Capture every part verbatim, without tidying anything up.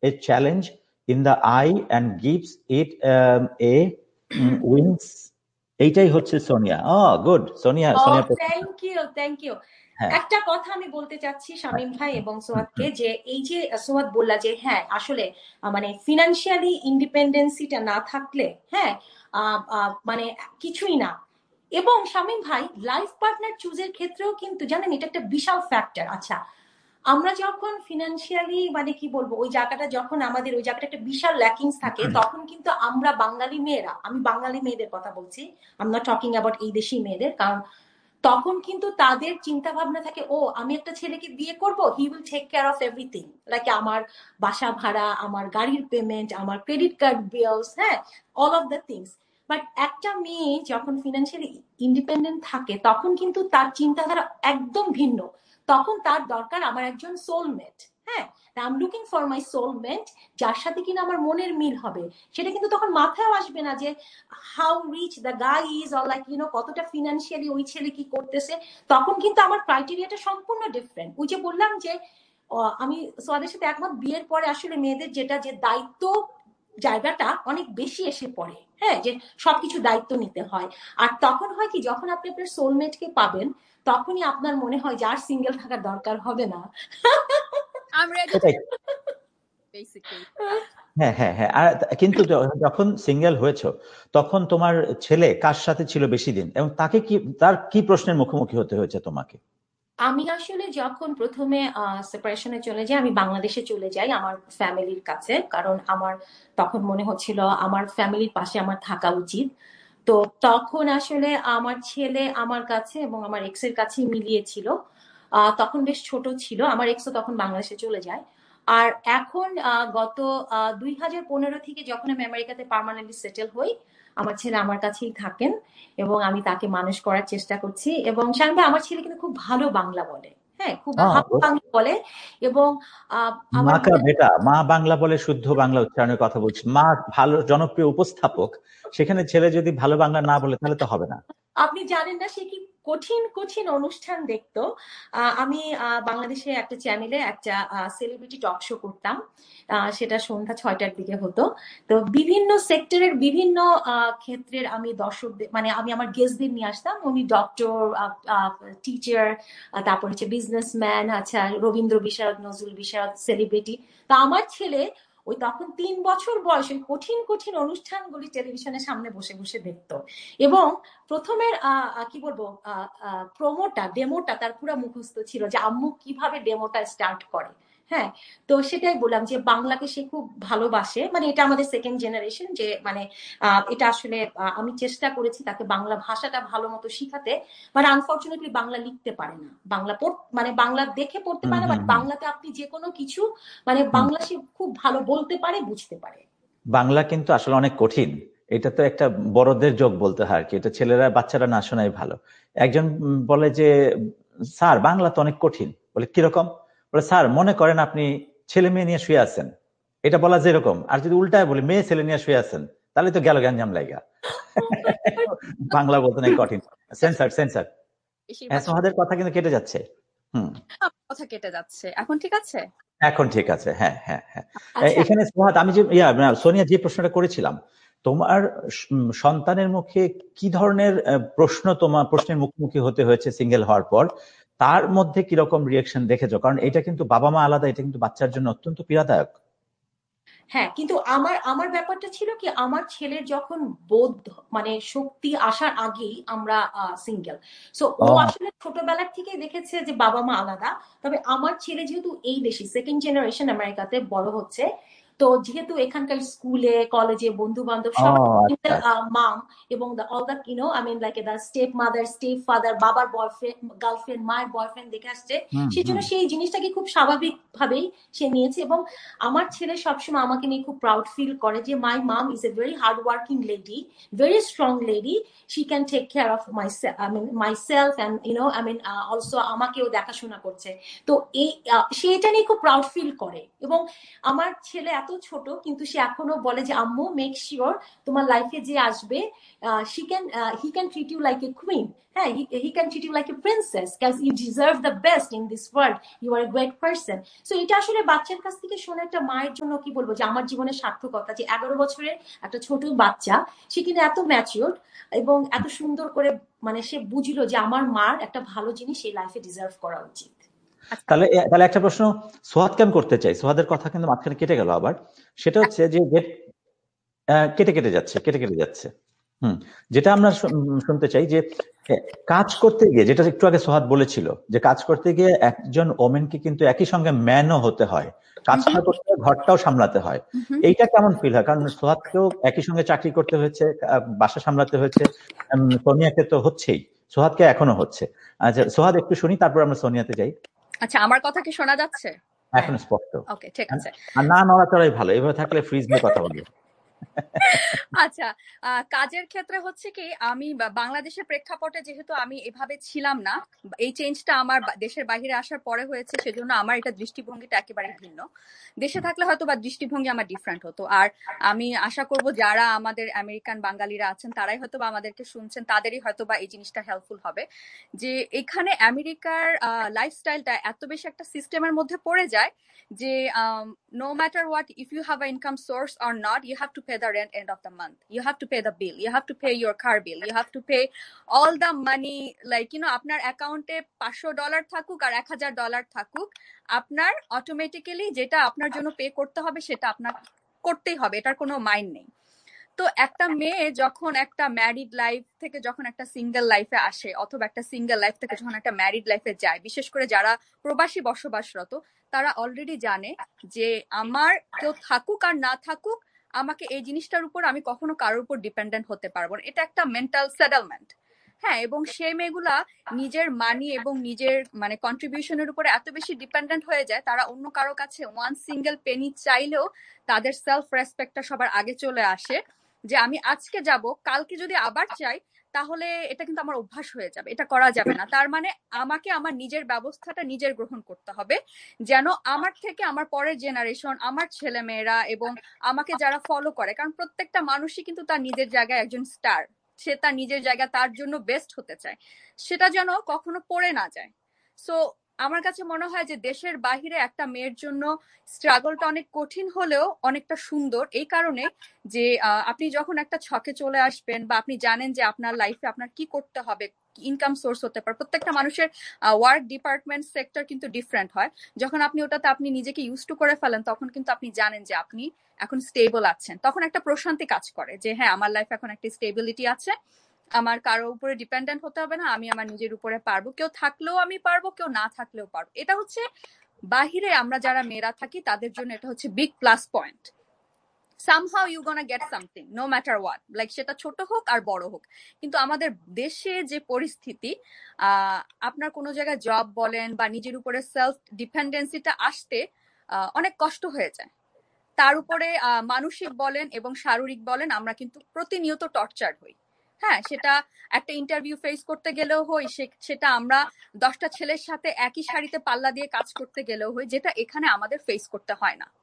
a challenge in the eye and gives it um, a um, wings. এইটাই হচ্ছে Sonia. Oh, good. Sonia, Sonia. Thank you, thank you. একটা কথা আমি বলতে চাচ্ছি শামীম ভাই এবং সোয়াদকে, যে এই যে সোয়াদ বললা যে হ্যাঁ আসলে মানে ফিনান্সিয়ালি ইন্ডিপেন্ডেন্সিটা না থাকলে হ্যাঁ মানে কিছুই না। এবং শামীম ভাই লাইফ পার্টনার চুজের ক্ষেত্রেও কিন্তু জানেন এটা একটা বিশাল ফ্যাক্টর। আচ্ছা, আমরা যখন ফিনান্সিয়ালি মানে কি বলবো ওই জায়গাটা যখন আমাদের ওই জায়গাটা একটা বিশাল ল্যাকিংস থাকে, তখন কিন্তু আমরা বাঙালি মেয়েরা, আমি বাঙালি মেয়েদের কথা বলছি, I am not talking about এই দেশি মেয়েদের, কারণ তখন কিন্তু তাদের চিন্তা ভাবনা থাকে ও আমি একটা ছেলেকে বিয়ে করব, he will take care of everything, like আমার বাসা ভাড়া, আমার গাড়ির পেমেন্ট, আমার ক্রেডিট কার্ড বিলস, হ্যাঁ all of the things. But একটা মেয়ে যখন ফিনান্সিয়ালি ইন্ডিপেন্ডেন্ট থাকে তখন কিন্তু তার চিন্তাধারা একদম ভিন্ন। তখন তার দরকার আমার একজন সোলমেট, হ্যাঁ I am looking for my soulmate, যার সাথে কিনা আমার মনের মিল হবে। সেটা কিন্তু তখন মাথায় আসবে না যে how reach the guy is or like you know কতটা ফিনান্সিয়ালি ওই ছেলে কি করতেছে। তখন কিন্তু আমার ক্রাইটেরিয়াটা সম্পূর্ণ ডিফারেন্ট। ওই যে বললাম যে আমি সোয়াদের সাথে একমত, বিয়ের পরে আসলে মেয়েদের যেটা যে দায়িত্ব জায়গাটা অনেক বেশি এসে পড়ে, হ্যাঁ যে সবকিছু দায়িত্ব নিতে হয়। আর তখন হয় কি যখন আপনি আপনার সোলমেটকে পাবেন তখনই আপনার মনে হয় যে আর সিঙ্গেল থাকার দরকার হবে না। হ্যাঁ হ্যাঁ হ্যাঁ। আর কিন্তু যখন সিঙ্গেল হয়েছো তখন তোমার ছেলে কার সাথে ছিল বেশি দিন এবং তাকে কি তার কি প্রশ্নের মুখোমুখি হতে হয়েছে তোমাকে? আমি আসলে যখন প্রথমে সেপারেশনে চলে যাই, আমি বাংলাদেশে চলে যাই আমার ফ্যামিলির কাছে, কারণ আমার তখন মনে হচ্ছিল আমার ফ্যামিলির পাশে আমার থাকা উচিত। তো তখন আসলে আমার ছেলে আমার কাছে এবং আমার এক্সের কাছে মিলিয়েছিল। তখন বেশ ছোট ছিল, আমার এক্সও তখন বাংলাদেশে চলে যায়। আর এখন গত দুই হাজার পনেরো থেকে যখন আমি আমেরিকাতে পার্মানেন্টলি সেটেল হই, আমার ছেলে আমার কাছেই থাকেন এবং আমি তাকে মানুষ করার চেষ্টা করছি। এবং শামীম ভাই আমার ছেলে কিন্তু খুব ভালো বাংলা বলে, হ্যাঁ খুব ভালো বাংলা বলে। এবং মা কা বেটা, মা বাংলা বলে, শুদ্ধ বাংলা উচ্চারণের কথা বলছি। মা ভালো জনপ্রিয় উপস্থাপক, সেখানে ছেলে যদি ভালো বাংলা না বলে তাহলে তো হবে না। আপনি জানেন না সে কি কঠিন কঠিন অনুষ্ঠান দেখতো। আমি বাংলাদেশে একটা চ্যানেলে একটা সেলিব্রিটি টক শো করতাম, সেটা সন্ধ্যা ছয়টার দিকে হতো। তো বিভিন্ন সেক্টরের বিভিন্ন ক্ষেত্রের আমি দর্শকদের মানে আমি আমার গেস্টদের নিয়ে আসতাম। উনি ডক্টর, টিচার, তারপর হচ্ছে বিজনেসম্যান, আচ্ছা রবীন্দ্র বিশারদ, নজরুল বিশারদ, সেলিব্রিটি। তা আমার ছেলে ওই তখন তিন বছর বয়স ওই কঠিন কঠিন অনুষ্ঠানগুলি টেলিভিশনের সামনে বসে বসে দেখতো। এবং প্রথমের কি বলবো প্রোমোটা ডেমোটা তার পুরো মুখস্থ ছিল যে আম্মু কিভাবে ডেমোটা স্টার্ট করে। হ্যাঁ, তো সেটাই বললাম যে বাংলাকে সে খুব ভালোবাসে, মানে এটা আমাদের সেকেন্ড জেনারেশন যে মানে এটা আসলে আমি চেষ্টা করেছি তাকে বাংলা ভাষাটা ভালো মতো শিখাতে, মানে আনফর্চুনেটলি বাংলা লিখতে পারে না, বাংলা মানে বাংলা দেখে পড়তে পারে না, বাট বাংলাতে আপনি যে কোনো কিছু মানে বাংলা সে খুব ভালো বলতে পারে, বুঝতে পারে। বাংলা কিন্তু আসলে অনেক কঠিন, এটা তো একটা বড়দের যোগ বলতে হয় আর কি, এটা ছেলেরা বাচ্চারা না শোনাই ভালো। একজন বলে যে স্যার বাংলা তো অনেক কঠিন। বলে কিরকম? বলে স্যার মনে করেন আপনি ছেলে মেয়ে নিয়ে শুয়ে আছেন, এটা বলা যেরকম, আর যদি উল্টায় বলি মেয়ে ছেলে নিয়ে শুয়ে আছেন তাহলে তো গেল গ্যাঞ্জাম লাগা। বাংলা বলতে নাকি কঠিন। সেন্সার সেন্সার সোহাদের কথা কিন্তু কেটে যাচ্ছে। হুম, কথা কেটে যাচ্ছে। এখন ঠিক আছে? এখন ঠিক আছে। হ্যাঁ হ্যাঁ হ্যাঁ। এখানে সোহাদ আমি যে ইয়া সোনিয়া যে প্রশ্নটা করেছিলাম, তোমার সন্তানের মুখে কি ধরনের প্রশ্ন তোমার প্রশ্নের মুখোমুখি হতে হয়েছে সিঙ্গেল হওয়ার পর, তার মধ্যে কিরকম রিয়াকশন দেখেছো? কারণ এটা কিন্তু বাবা মা আলাদা, এটা কিন্তু বাচ্চার জন্য অত্যন্ত পীড়াদায়ক। হ্যাঁ, কিন্তু আমার আমার ব্যাপারটা ছিল কি আমার ছেলের যখন বোধ মানে শক্তি আসার আগেই আমরা সিঙ্গেল, সো ও আসলে ছোটবেলার থেকে দেখেছে যে বাবা মা আলাদা। তবে আমার ছেলে যেহেতু এই দেশে সেকেন্ড জেনারেশন আমেরিকাতে বড় হচ্ছে, তো যেহেতু এখানকার স্কুলে কলেজে বন্ধু বান্ধব সবাই মাম এবং all the you know I mean like the step mother step father, বাবার বয়ফ্রেন্ড গার্লফ্রেন্ড মায়ের বয়ফ্রেন্ড দেখে আসছে, সেই জন্য সেই জিনিসটাকে খুব স্বাভাবিক ভাবেই সে নিয়েছে। এবং আমার ছেলে সবসময় আমাকে নিয়ে খুব প্রাউড ফিল করে যে মাই মাম is a very hard working lady, very strong lady, she can take care of my I mean my self and you know I mean also আমাকেও দেখাশোনা করছে। তো এই সে এটা নিয়ে খুব প্রাউড ফিল করে। এবং আমার ছেলে এত ছোট কিন্তু সে এখনো বলে যে আম্মু মেক শিওর তোমার লাইফে যে আসবে she can uh, he can treat you like a queen. হ্যাঁ, he, he can treat you like a princess because you deserve the best in this world, you are a great person. So এটা আসলে বাচ্চার কাছ থেকে শুনে একটা মায়ের জন্য কি বলবো যে আমার জীবনের সার্থকতা যে এগারো বছরের একটা ছোট বাচ্চা সে কিন্তু এত ম্যাচিওর এবং এত সুন্দর করে মানে সে বুঝলো যে আমার মার একটা ভালো জিনিস এই লাইফে ডিজার্ভ করা উচিত। তাহলে তাহলে একটা প্রশ্ন সোহাদকে আমি করতে চাই, সোহাদের কথা কিন্তু মাঝখানে কেটে গেল আবার, সেটা হচ্ছে যে কেটে কেটে যাচ্ছে কেটে কেটে যাচ্ছে হুম যেটা আমরা শুনতে চাই যে কাজ করতে গিয়ে, যেটা একটু আগে সোহাদ বলেছিল যে কাজ করতে গিয়ে একজন ওমেনকে কিন্তু একই সঙ্গে ম্যানও হতে হয়, কাজটা করতে ঘরটাও সামলাতে হয়। এইটা কেমন ফিল হয়? কারণ সোহাদকেও একই সঙ্গে চাকরি করতে হয়েছে, বাসা সামলাতে হয়েছে, সোনিয়াকে তো হচ্ছেই, সোহাদকে এখনো হচ্ছে। আচ্ছা সোহাদ একটু শুনি, তারপর আমরা সোনিয়াতে যাই। আচ্ছা, আমার কথা কি শোনা যাচ্ছে? এখন স্পষ্ট। ওকে, ঠিক আছে। আর না নড়াচড়াই ভালো, এভাবে থাকলে ফ্রিজ নিয়ে কথা বলবো। আচ্ছা, কাজের ক্ষেত্রে হচ্ছে কি, আমি বাংলাদেশের প্রেক্ষাপটে যেহেতু আমি এভাবে ছিলাম না, এই চেঞ্জটা আমার দেশের বাইরে আসার পরে হয়েছে, সেজন্য আমার এটা দৃষ্টিভঙ্গিটা একেবারে ভিন্ন। দেশে থাকলে হয়তো বা দৃষ্টিভঙ্গি আমার ডিফারেন্ট হতো। আর আমি আশা করব যারা আমাদের আমেরিকান বাঙালিরা আছেন তারাই হয়তো বা আমাদেরকে শুনছেন, তাদেরই হয়তো বা এই জিনিসটা হেল্পফুল হবে যে এখানে আমেরিকার লাইফস্টাইলটা এত বেশি একটা সিস্টেমের মধ্যে পড়ে যায় যে no matter what, if you have a income source or not, you have to pay the rent end of the month, you have to pay the bill, you have to pay your car bill, you have to pay all the money. Like you know, আপনার অ্যাকাউন্টে পাঁচশো dollar থাকুক আর এক হাজার dollar থাকুক, আপনার automatically যেটা আপনার জন্য পে করতে হবে সেটা আপনার করতেই হবে, এটার কোনো মাইন্ড নেই। তো একটা মেয়ে যখন একটা ম্যারিড লাইফ থেকে যখন একটা সিঙ্গেল লাইফে আসে, অথবা একটা সিঙ্গেল লাইফ থেকে যখন একটা ম্যারিড লাইফে যায়, বিশেষ করে যারা প্রবাসী বসবাসরত, তারা অলরেডি জানে যে আমার কেউ থাকুক আর না থাকুক, আমাকে এই জিনিসটার উপর আমি কখনো কারোর উপর ডিপেন্ডেন্ট হতে পারবো না। এটা একটা মেন্টাল সেটেলমেন্ট। হ্যাঁ, এবং সেই মেয়েগুলা নিজের মানি এবং নিজের মানে কন্ট্রিবিউশনের উপরে এত বেশি ডিপেন্ডেন্ট হয়ে যায়, তারা অন্য কারো কাছে ওয়ান সিঙ্গেল পেনি চাইলেও তাদের সেলফ রেসপেক্টটা সবার আগে চলে আসে যে আমি আজকে যাব, কালকে যদি আবার চাই তাহলে এটা কিন্তু আমার অভ্যাস হয়ে যাবে, এটা করা যাবে না। তার মানে আমাকে আমার নিজের ব্যবস্থাটা নিজের গ্রহণ করতে হবে, যেন আমার থেকে আমার পরের জেনারেশন, আমার ছেলে মেয়েরা এবং আমাকে যারা ফলো করে, কারণ প্রত্যেকটা মানুষই কিন্তু তার নিজের জায়গায় একজন স্টার, সে তার নিজের জায়গা তার জন্য বেস্ট হতে চায়, সেটা যেন কখনো পড়ে না যায়। সো আমার কাছে মনে হয় যে দেশের বাহিরে একটা মেয়ের জন্য স্ট্রাগলটা অনেক কঠিন হলেও অনেকটা সুন্দর, এই কারণে যে আপনি যখন একটা ছকে চলে আসবেন বা আপনি জানেন যে আপনার লাইফে আপনার কি করতে হবে, ইনকাম সোর্স হতে পারে, প্রত্যেকটা মানুষের ওয়ার্ক ডিপার্টমেন্ট সেক্টর কিন্তু ডিফারেন্ট হয়। যখন আপনি ওটাতে আপনি নিজেকে ইউজ টু করে ফেলেন, তখন কিন্তু আপনি জানেন যে আপনি এখন স্টেবল আছেন, তখন একটা প্রশান্তি কাজ করে যে হ্যাঁ, আমার লাইফে এখন একটা স্টেবিলিটি আছে, আমার কারো উপরে ডিপেন্ডেন্ট হতে হবে না, আমি আমার নিজের উপরে পারবো, কেউ থাকলেও আমি পারবো, কেউ না থাকলেও পারবো। এটা হচ্ছে বাহিরে আমরা যারা মেয়েরা থাকি তাদের জন্য এটা হচ্ছে big plus point. somehow you gonna get something no matter what, like সেটা ছোট হোক আর বড় হোক। কিন্তু আমাদের দেশে যে পরিস্থিতি, আহ আপনার কোনো জায়গায় জব বলেন বা নিজের উপরে সেলফ ডিপেন্ডেন্সিটা আসতে অনেক কষ্ট হয়ে যায়। তার উপরে মানসিক বলেন এবং শারীরিক বলেন, আমরা কিন্তু প্রতিনিয়ত টর্চার হই। হ্যাঁ, সেটা একটা ইন্টারভিউ ফেস করতে গেলেও হই, সেটা আমরা দশটা ছেলের সাথে একই শাড়িতে পাল্লা দিয়ে কাজ করতে গেলেও হই, যেটা এখানে আমাদের ফেস করতে হয় না।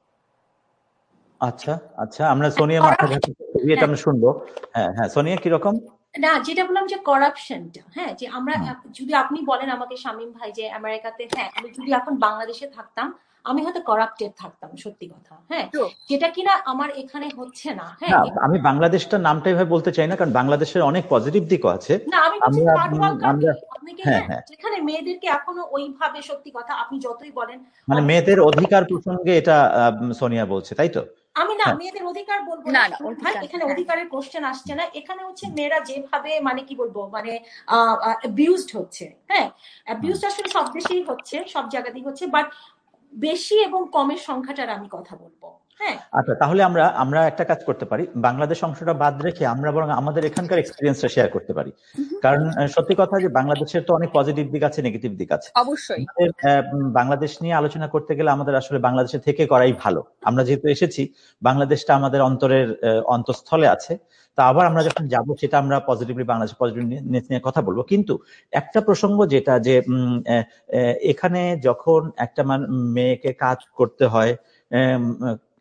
আচ্ছা আচ্ছা, আমরা সোনিয়া মাথাঘাটি এটা আমরা শুনবো। হ্যাঁ হ্যাঁ সোনিয়া, কিরকম? না, যেটা বললাম যে করাপশনটা, হ্যাঁ, যে আমরা যদি আপনি বলেন আমাকে শামীম ভাই যে আমেরিকাতে, হ্যাঁ আমি যদি এখন বাংলাদেশে থাকতাম আমি হয়তো করাপ্টেড থাকতাম, সত্যি কথা, হ্যাঁ, যেটা কিনা আমার এখানে হচ্ছে না। হ্যাঁ, আমি বাংলাদেশটা নামটা এভাবে বলতে চাই না, কারণ বাংলাদেশের অনেক পজিটিভ দিকও আছে। না, আমি আপনাকে যেখানে মেয়েদেরকে এখনো ওইভাবে, সত্যি কথা, আপনি যতই বলেন মানে মেয়েদের অধিকার প্রসঙ্গে এটা সোনিয়া বলছে, তাই তো? আমি না মেয়েদের অধিকার বলবো না ভাই, এখানে অধিকারের কোশ্চেন আসছে না। এখানে হচ্ছে মেয়েরা যেভাবে মানে কি বলবো মানে অ্যাবিউজড হচ্ছে। হ্যাঁ, অ্যাবিউজড আসলে সব দেশেই হচ্ছে, সব জায়গাতেই হচ্ছে, বাট বেশি এবং কমের সংখ্যাটার আমি কথা বলবো। হ্যাঁ, আচ্ছা, তাহলে আমরা আমরা একটা কাজ করতে পারি, বাংলাদেশ অংশটা বাদ রেখে আমরা বরং আমাদের এখানকার এক্সপিরিয়েন্সটা শেয়ার করতে পারি। কারণ সত্যি কথা যে বাংলাদেশের তো অনেক পজিটিভ দিক আছে, নেগেটিভ দিক আছে। অবশ্যই বাংলাদেশ নিয়ে আলোচনা করতে গেলে আমাদের আসলে বাংলাদেশে থেকে করাই ভালো। আমরা যেহেতু এসেছি, বাংলাদেশটা আমাদের অন্তরের অন্তঃস্থলে আছে, তা আবার আমরা যখন যাব সেটা আমরা পজিটিভলি বাংলাদেশ পজিটিভ নিয়ে কথা বলবো। কিন্তু একটা প্রসঙ্গ যেটা যে এখানে যখন একটা মেয়েকে কাজ করতে হয়,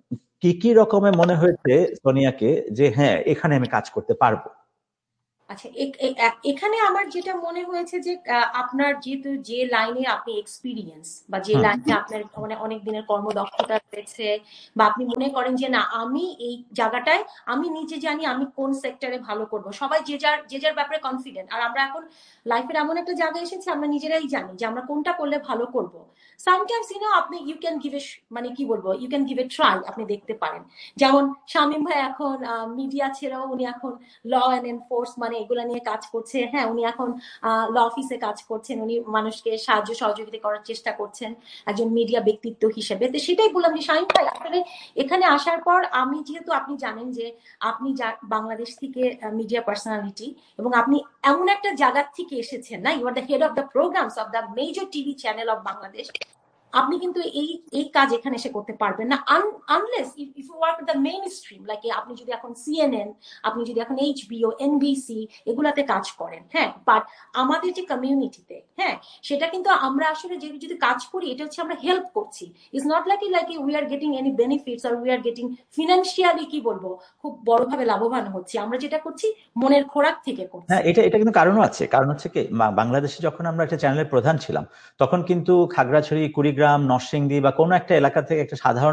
কি কি রকমের মনে হয়েছে সোনিয়াকে যে হ্যাঁ এখানে আমি কাজ করতে পারবো? আচ্ছা, এখানে আমার যেটা মনে হয়েছে যে আপনার যেহেতু যে লাইনে আপনি এক্সপিরিয়েন্স বা যে লাইনে আপনার মানে অনেক দিনের কর্মদক্ষতা রয়েছে, বা আপনি মনে করেন যে না আমি এই জায়গাটায় আমি নিজে জানি আমি কোন সেক্টরে ভালো করব, সবাই যে যার যে যার ব্যাপারে কনফিডেন্ট। আর আমরা এখন লাইফের এমন একটা জায়গায় এসেছি আমরা নিজেরাই জানি যে আমরা কোনটা করলে ভালো করব। সামটাইমস ইউ নো আপনি ইউ ক্যান গিভ এ মানে কি বলবো you can give a try, আপনি দেখতে পারেন। যেমন শামীম ভাই এখন মিডিয়া ছেড়েও উনি এখন ল অ্যান্ড এনফোর্স মানে এগুলা নিয়ে কাজ করছে। হ্যাঁ, উনি এখন ল অফিসে কাজ করছেন, উনি মানুষকে সাহায্য সহযোগিতা করার চেষ্টা করছেন একজন মিডিয়া ব্যক্তিত্ব হিসেবে। তো সেটাই বললাম যে শামীম ভাই আসলে এখানে আসার পর আমি যেহেতু আপনি জানেন যে আপনি বাংলাদেশ থেকে মিডিয়া পার্সোনালিটি এবং আপনি এমন একটা জায়গা থেকে এসেছেন না, you are the head of the programs of the major TV channel of Bangladesh. আপনি কিন্তু এই এই কাজ এখানে এসে করতে পারবেন না unless if you work the main stream, like আপনি যদি এখন সিএনএন, আপনি যদি এখন এইচবিও, এনবিসি এগুলাতে কাজ করেন। হ্যাঁ, বাট আমাদের যে কমিউনিটিতে, হ্যাঁ, সেটা কিন্তু আমরা আসলে যে যদি কাজ করি এটা হচ্ছে আমরা হেল্প করছি। It's not like like we are getting any benefits R we are getting financially কি বলবো খুব বড়ভাবে লাভবান হচ্ছি। আমরা যেটা করছি মনের খোরাক থেকে করছি। হ্যাঁ, এটা এটা কিন্তু কারণও আছে। কারণ হচ্ছে কি বাংলাদেশে যখন আমরা একটা চ্যানেলের প্রধান ছিলাম তখন কিন্তু খাগড়াছড়ি, কুড়িগ্রাম, নরসিংদী বা কোনো একটা এলাকা থেকে একটা সাধারণ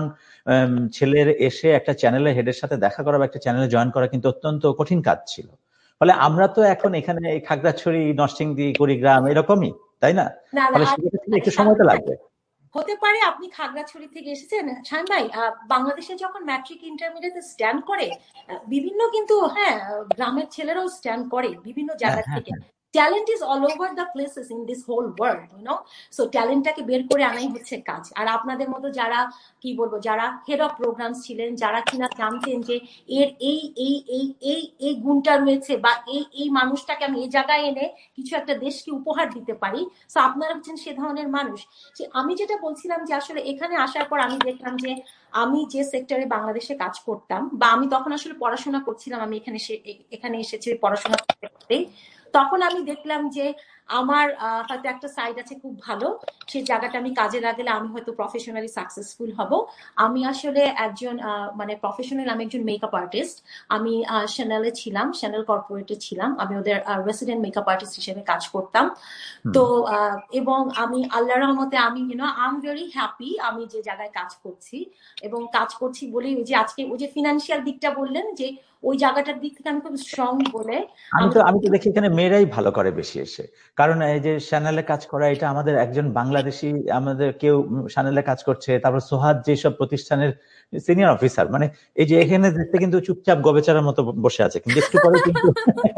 ছেলের এসে একটা চ্যানেলের হেডের সাথে দেখা করা বা একটা চ্যানেলে জয়েন করা কিন্তু অত্যন্ত কঠিন কাজ ছিল। ফলে আমরা তো এখন এখানে খাগড়াছড়ি, নরসিংদী, কুড়িগ্রাম এরকমই, তাই না? ফলে সেক্ষেত্রে একটু সময় তো লাগবে। হতে পারে আপনি খাগড়াছড়ি থেকে এসেছেন শামীম ভাই, বাংলাদেশে যখন ম্যাট্রিক ইন্টারমিডিয়েটে স্ট্যান্ড করে বিভিন্ন কিন্তু হ্যাঁ গ্রামের ছেলেরাও স্ট্যান্ড করে বিভিন্ন জায়গা থেকে। Talent is all over the places in this whole world, you know. So ট্যালেন্টটাকে বের করে আনাই হচ্ছে কাজ। আর আপনাদের মতো যারা কি বলবো যারা হেড অফ প্রোগ্রামস ছিলেন, যারা কিনা জানতেন যে এর এই এই এই এই এই গুণটা রয়েছে বা এই এই মানুষটাকে আমি এই জায়গায় এনে কিছু একটা দেশকে উপহার দিতে পারি, সো আপনারা হচ্ছেন সে ধরনের মানুষ। আমি যেটা বলছিলাম যে আসলে এখানে আসার পর আমি দেখলাম যে আমি যে সেক্টরে বাংলাদেশে কাজ করতাম বা আমি তখন আসলে পড়াশোনা করছিলাম, আমি এখানে এখানে এসেছি পড়াশোনা করতে, তখন আমি দেখলাম যে আমার হয়তো একটা সাইড আছে খুব ভালো, সেই জায়গাটা আমি কাজে লাগালে আমি হয়তো প্রফেশনালি সাকসেসফুল হব। আমি আসলে একজন মানে প্রফেশনাল, আমি একজন মেকআপ আর্টিস্ট। আমি শ্যানেলে ছিলাম, শ্যানেল কর্পোরেটে ছিলাম, আমি ওদের রেসিডেন্ট মেকআপ আর্টিস্ট হিসেবে কাজ করতাম। তো এবং আমি আল্লাহর রহমতে আমি you know I am very happy আমি যে জায়গায় কাজ করছি এবং কাজ করছি বলেই ওই যে আজকে ওই যে ফিনান্সিয়াল দিকটা বললেন যে ওই জায়গাটার দিক থেকে আমি খুব স্ট্রং বলে আমি তো আমি তো দেখি এখানে মেয়েরাই ভালো করে বেশি এসে। কারণ এই যে চ্যানেলে কাজ করা এটা আমাদের একজন বাংলাদেশি আমাদের কেউ চ্যানেলে কাজ করছে, তারপর সোহাদ যেসব প্রতিষ্ঠানের সিনিয়র অফিসার, মানে এই যে এখানে দেখতে কিন্তু চুপচাপ গবেচারার মতো বসে আছে, কিন্তু একটু পরে কিন্তু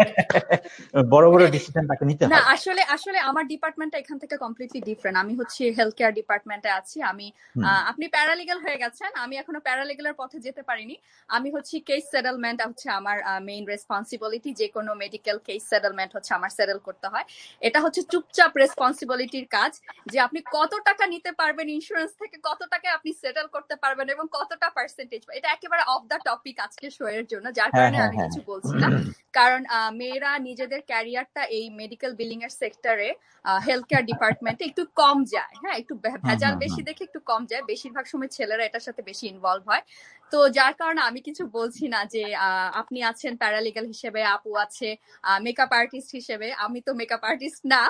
বড় বড় ডিসিশন তাকে নিতে হয়। না আসলে আসলে আমার ডিপার্টমেন্টটা এখান থেকে কমপ্লিটলি ডিফারেন্ট। আমি হচ্ছে হেলথ কেয়ার ডিপার্টমেন্টে আছি। আমি আপনি প্যারালিগ্যাল হয়ে গেছেন, আমি এখনো প্যারালিগ্যালের পথে যেতে পারিনি। আমি হচ্ছে কেস সেটেলমেন্ট হচ্ছে আমার মেইন রেসপন্সিবিলিটি। যে কোনো মেডিকেল কেস সেটেলমেন্ট হচ্ছে আমার সেটেল করতে হয়। এটা হচ্ছে চুপচাপ রেসপন্সিবিলিটির কাজ যে আপনি কত টাকা নিতে পারবেন ইন্স্যুরেন্স থেকে, কত টাকা আপনি সেটেল করতে পারবেন এবং কতটা পার্সেন্টেজ। এটা একেবারে অফ দ্য টপিক আজকে শো এর জন্য, যার কারণে আমি কিছু বলছি না। কারণ মেয়েরা নিজেদের ক্যারিয়ারটা এই মেডিকেল বিলিং এর সেক্টরে হেলথ কেয়ার ডিপার্টমেন্টে একটু কম যায়। হ্যাঁ, একটু ভেজাল বেশি দেখে একটু কম যায়। বেশিরভাগ সময় ছেলেরা এটার সাথে বেশি ইনভলভ হয়। তো যার কারণে আমি কিছু বলছি না যে আপনি আছেন প্যারালিগ্যাল হিসেবে, আপু আছে মেকআপ আর্টিস্ট হিসেবে। আমি তো মেকআপ আর্টিস্ট না।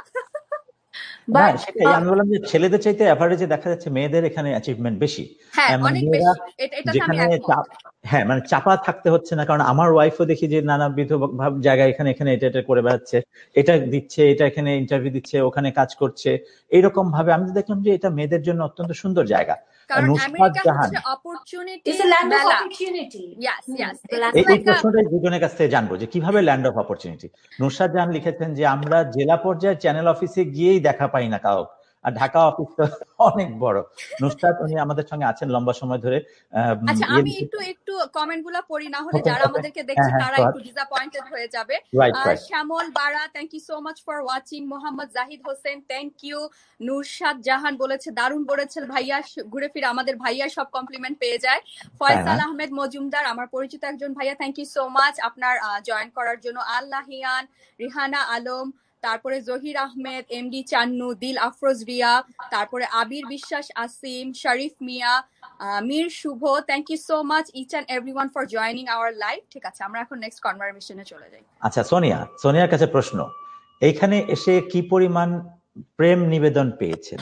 সেটাই আমি বললাম যে ছেলেদের চাইতে এভারেজে দেখা যাচ্ছে মেয়েদের এখানে অ্যাচিভমেন্ট বেশি। হ্যাঁ, অনেক বেশি। যেখানে হ্যাঁ মানে চাপা থাকতে হচ্ছে না। কারণ আমার ওয়াইফও দেখি যে নানাবিধ জায়গায় এখানে এখানে এটা এটা করে বেড়াচ্ছে, এটা দিচ্ছে, এটা এখানে ইন্টারভিউ দিচ্ছে, ওখানে কাজ করছে। এইরকম ভাবে আমি দেখলাম যে এটা মেয়েদের জন্য অত্যন্ত সুন্দর জায়গা। কারণ আমেরিকা হচ্ছে opportunity, it's a land of opportunity. Yes yes. এই প্রশ্নটাই দুজনের কাছ থেকে জানবো যে কিভাবে land of opportunity. Nusrat Jahan লিখেছেন যে আমরা জেলা পর্যায়ে চ্যানেল অফিসে গিয়েই দেখা পাই না কাউ, আর ঢাকা অফিস তো অনেক বড়। নুসরাত উনি আমাদের সঙ্গে আছেন লম্বা সময় ধরে। আচ্ছা, আমি একটু একটু কমেন্ট গুলা পড়ি, না হলে যারা আমাদেরকে দেখছে তারা একটু ডিসঅ্যাপয়েন্টেড হয়ে যাবে। শ্যামল বারা, thank you so much for watching. Mohammad Zahid Hossain, thank you. নুরশাদ জাহান বলেছে দারুণ বলেছে ভাইয়া, ঘুরে ফিরে আমাদের ভাইয়া সব কমপ্লিমেন্ট পেয়ে যায়। ফয়সাল আহমেদ মজুমদার, আমার পরিচিত একজন ভাইয়া, থ্যাংক ইউ সো মাচ আপনার জয়েন করার জন্য। আল্লাহিয়ান, রিহানা আলম, তারপরে জহির আহমেদ, এমডি চান্নু, দিল আফরোজ রিয়া, তারপরে আবির বিশ্বাস আসিম, শরীফ মিয়া, মীর শুভ। Thank you so much each and everyone for joining our live. ঠিক আছে, আমরা এখন নেক্সট কনভারসেশনে চলে যাই। আচ্ছা সোনিয়া, সোনিয়ার কাছে প্রশ্ন, এইখানে এসে কি পরিমাণ প্রেম নিবেদন পেয়েছেন?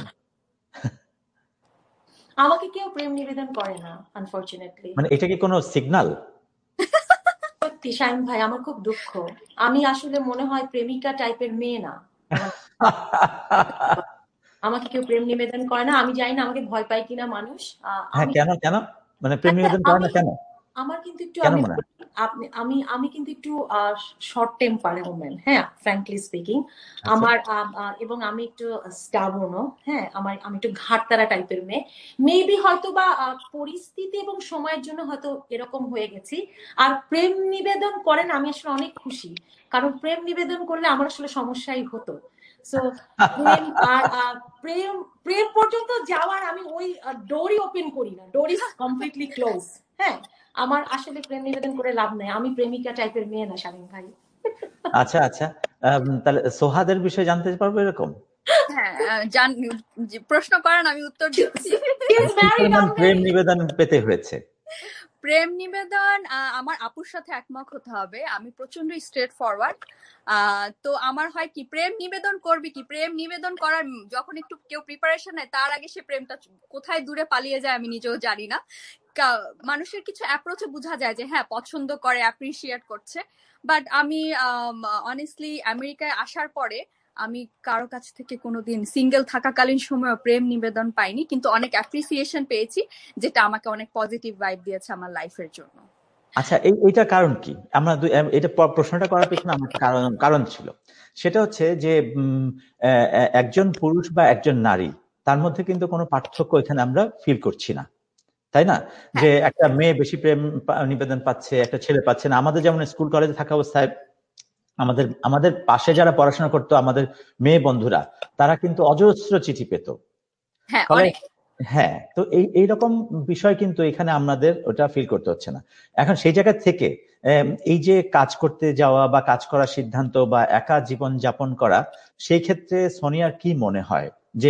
আমাকে কেউ প্রেম নিবেদন করে না আনফরচুনেটলি। মানে এটা কি কোনো সিগন্যাল? সত্যি শাহিন ভাই, আমার খুব দুঃখ। আমি আসলে মনে হয় প্রেমিকা টাইপের মেয়ে না, আমাকে কেউ প্রেম নিবেদন করে না। আমি জানি না আমাকে ভয় পায় কিনা মানুষ। হ্যাঁ, কেন কেন মানে প্রেম নিবেদন করে না কেন? আমার কিন্তু একটু আমি আমি আমি কিন্তু একটু শর্ট টেম্পার ওম্যান, হ্যাঁ, ফ্র্যাঙ্কলি স্পিকিং। আমার এবং আমি একটু স্টাবর্নও, হ্যাঁ, আমার আমি একটু ঘাটতারা টাইপের মেয়ে। মেবি হয়তো বা পরিস্থিতি এবং সময়ের জন্য হয়তো এরকম হয়ে গেছি। আর প্রেম নিবেদন করেন আমি আসলে অনেক খুশি, কারণ প্রেম নিবেদন করলে আমার আসলে সমস্যাই হতো। সো প্রেম আর প্রেম প্রেম পর্যন্ত যাওয়ার আমি ওই ডোরই ওপেন করি না, ডোর ইজ কমপ্লিটলি ক্লোজ। হ্যাঁ, আমার আসলে প্রেম নিবেদন করে লাভ নাই, আমি প্রেমিকা টাইপের মেয়ে না শামীম ভাই। আচ্ছা আচ্ছা, তাহলে সোহাদের বিষয়ে জানতে পারবো এরকম? হ্যাঁ, প্রশ্ন করেন, আমি উত্তর দিচ্ছি। প্রেম নিবেদন পেতে হয়েছে? প্রেম নিবেদন আমার আপুর সাথে একমত হতে হবে, আমি প্রচন্ড স্ট্রেট ফরওয়ার্ড। তো আমার হয় কি, প্রেম নিবেদন করবি কি, প্রেম নিবেদন করার যখন একটু কেউ প্রিপারেশন নেয় তার আগে সে প্রেমটা কোথায় দূরে পালিয়ে যায় আমি নিজেও জানি না। মানুষের কিছু অ্যাপ্রোচে বোঝা যায় যে হ্যাঁ পছন্দ করে, অ্যাপ্রিসিয়েট করছে। বাট আমি অনেস্টলি আমেরিকায় আসার পরে আমি কারো কাছ থেকে কোনোদিন সিঙ্গেল থাকাকালীন সময় প্রেম নিবেদন পাইনি, কিন্তু অনেক অ্যাপ্রিসিয়েশন পেয়েছি, যেটা আমাকে অনেক পজিটিভ ভাইব দিয়েছে আমার লাইফের জন্য। আচ্ছা, এইটা কারণ কি? আমরা এটা প্রশ্নটা করার পেছনে আমার কারণ কারণ ছিল, সেটা হচ্ছে যে একজন পুরুষ বা একজন নারী, তার মধ্যে কিন্তু কোনো পার্থক্য এখানে আমরা ফিল করছি না, তাই না? যে একটা মেয়ে বেশি প্রেম নিবেদন পাচ্ছে, একটা ছেলে পাচ্ছে না। আমাদের যেমন স্কুল কলেজে থাকা অবস্থায় আমাদের আমাদের পাশে যারা পড়াশোনা করতো, আমাদের মেয়ে বন্ধুরা, তারা কিন্তু অজস্র চিঠি পেত। হ্যাঁ, তো এই এইরকম বিষয় কিন্তু এখানে আমাদের ওটা ফিল করতে হচ্ছে না। এখন সেই জায়গা থেকে এই যে কাজ করতে যাওয়া বা কাজ করার সিদ্ধান্ত বা একা জীবন যাপন করা, সেই ক্ষেত্রে সোনিয়ার কি মনে হয় যে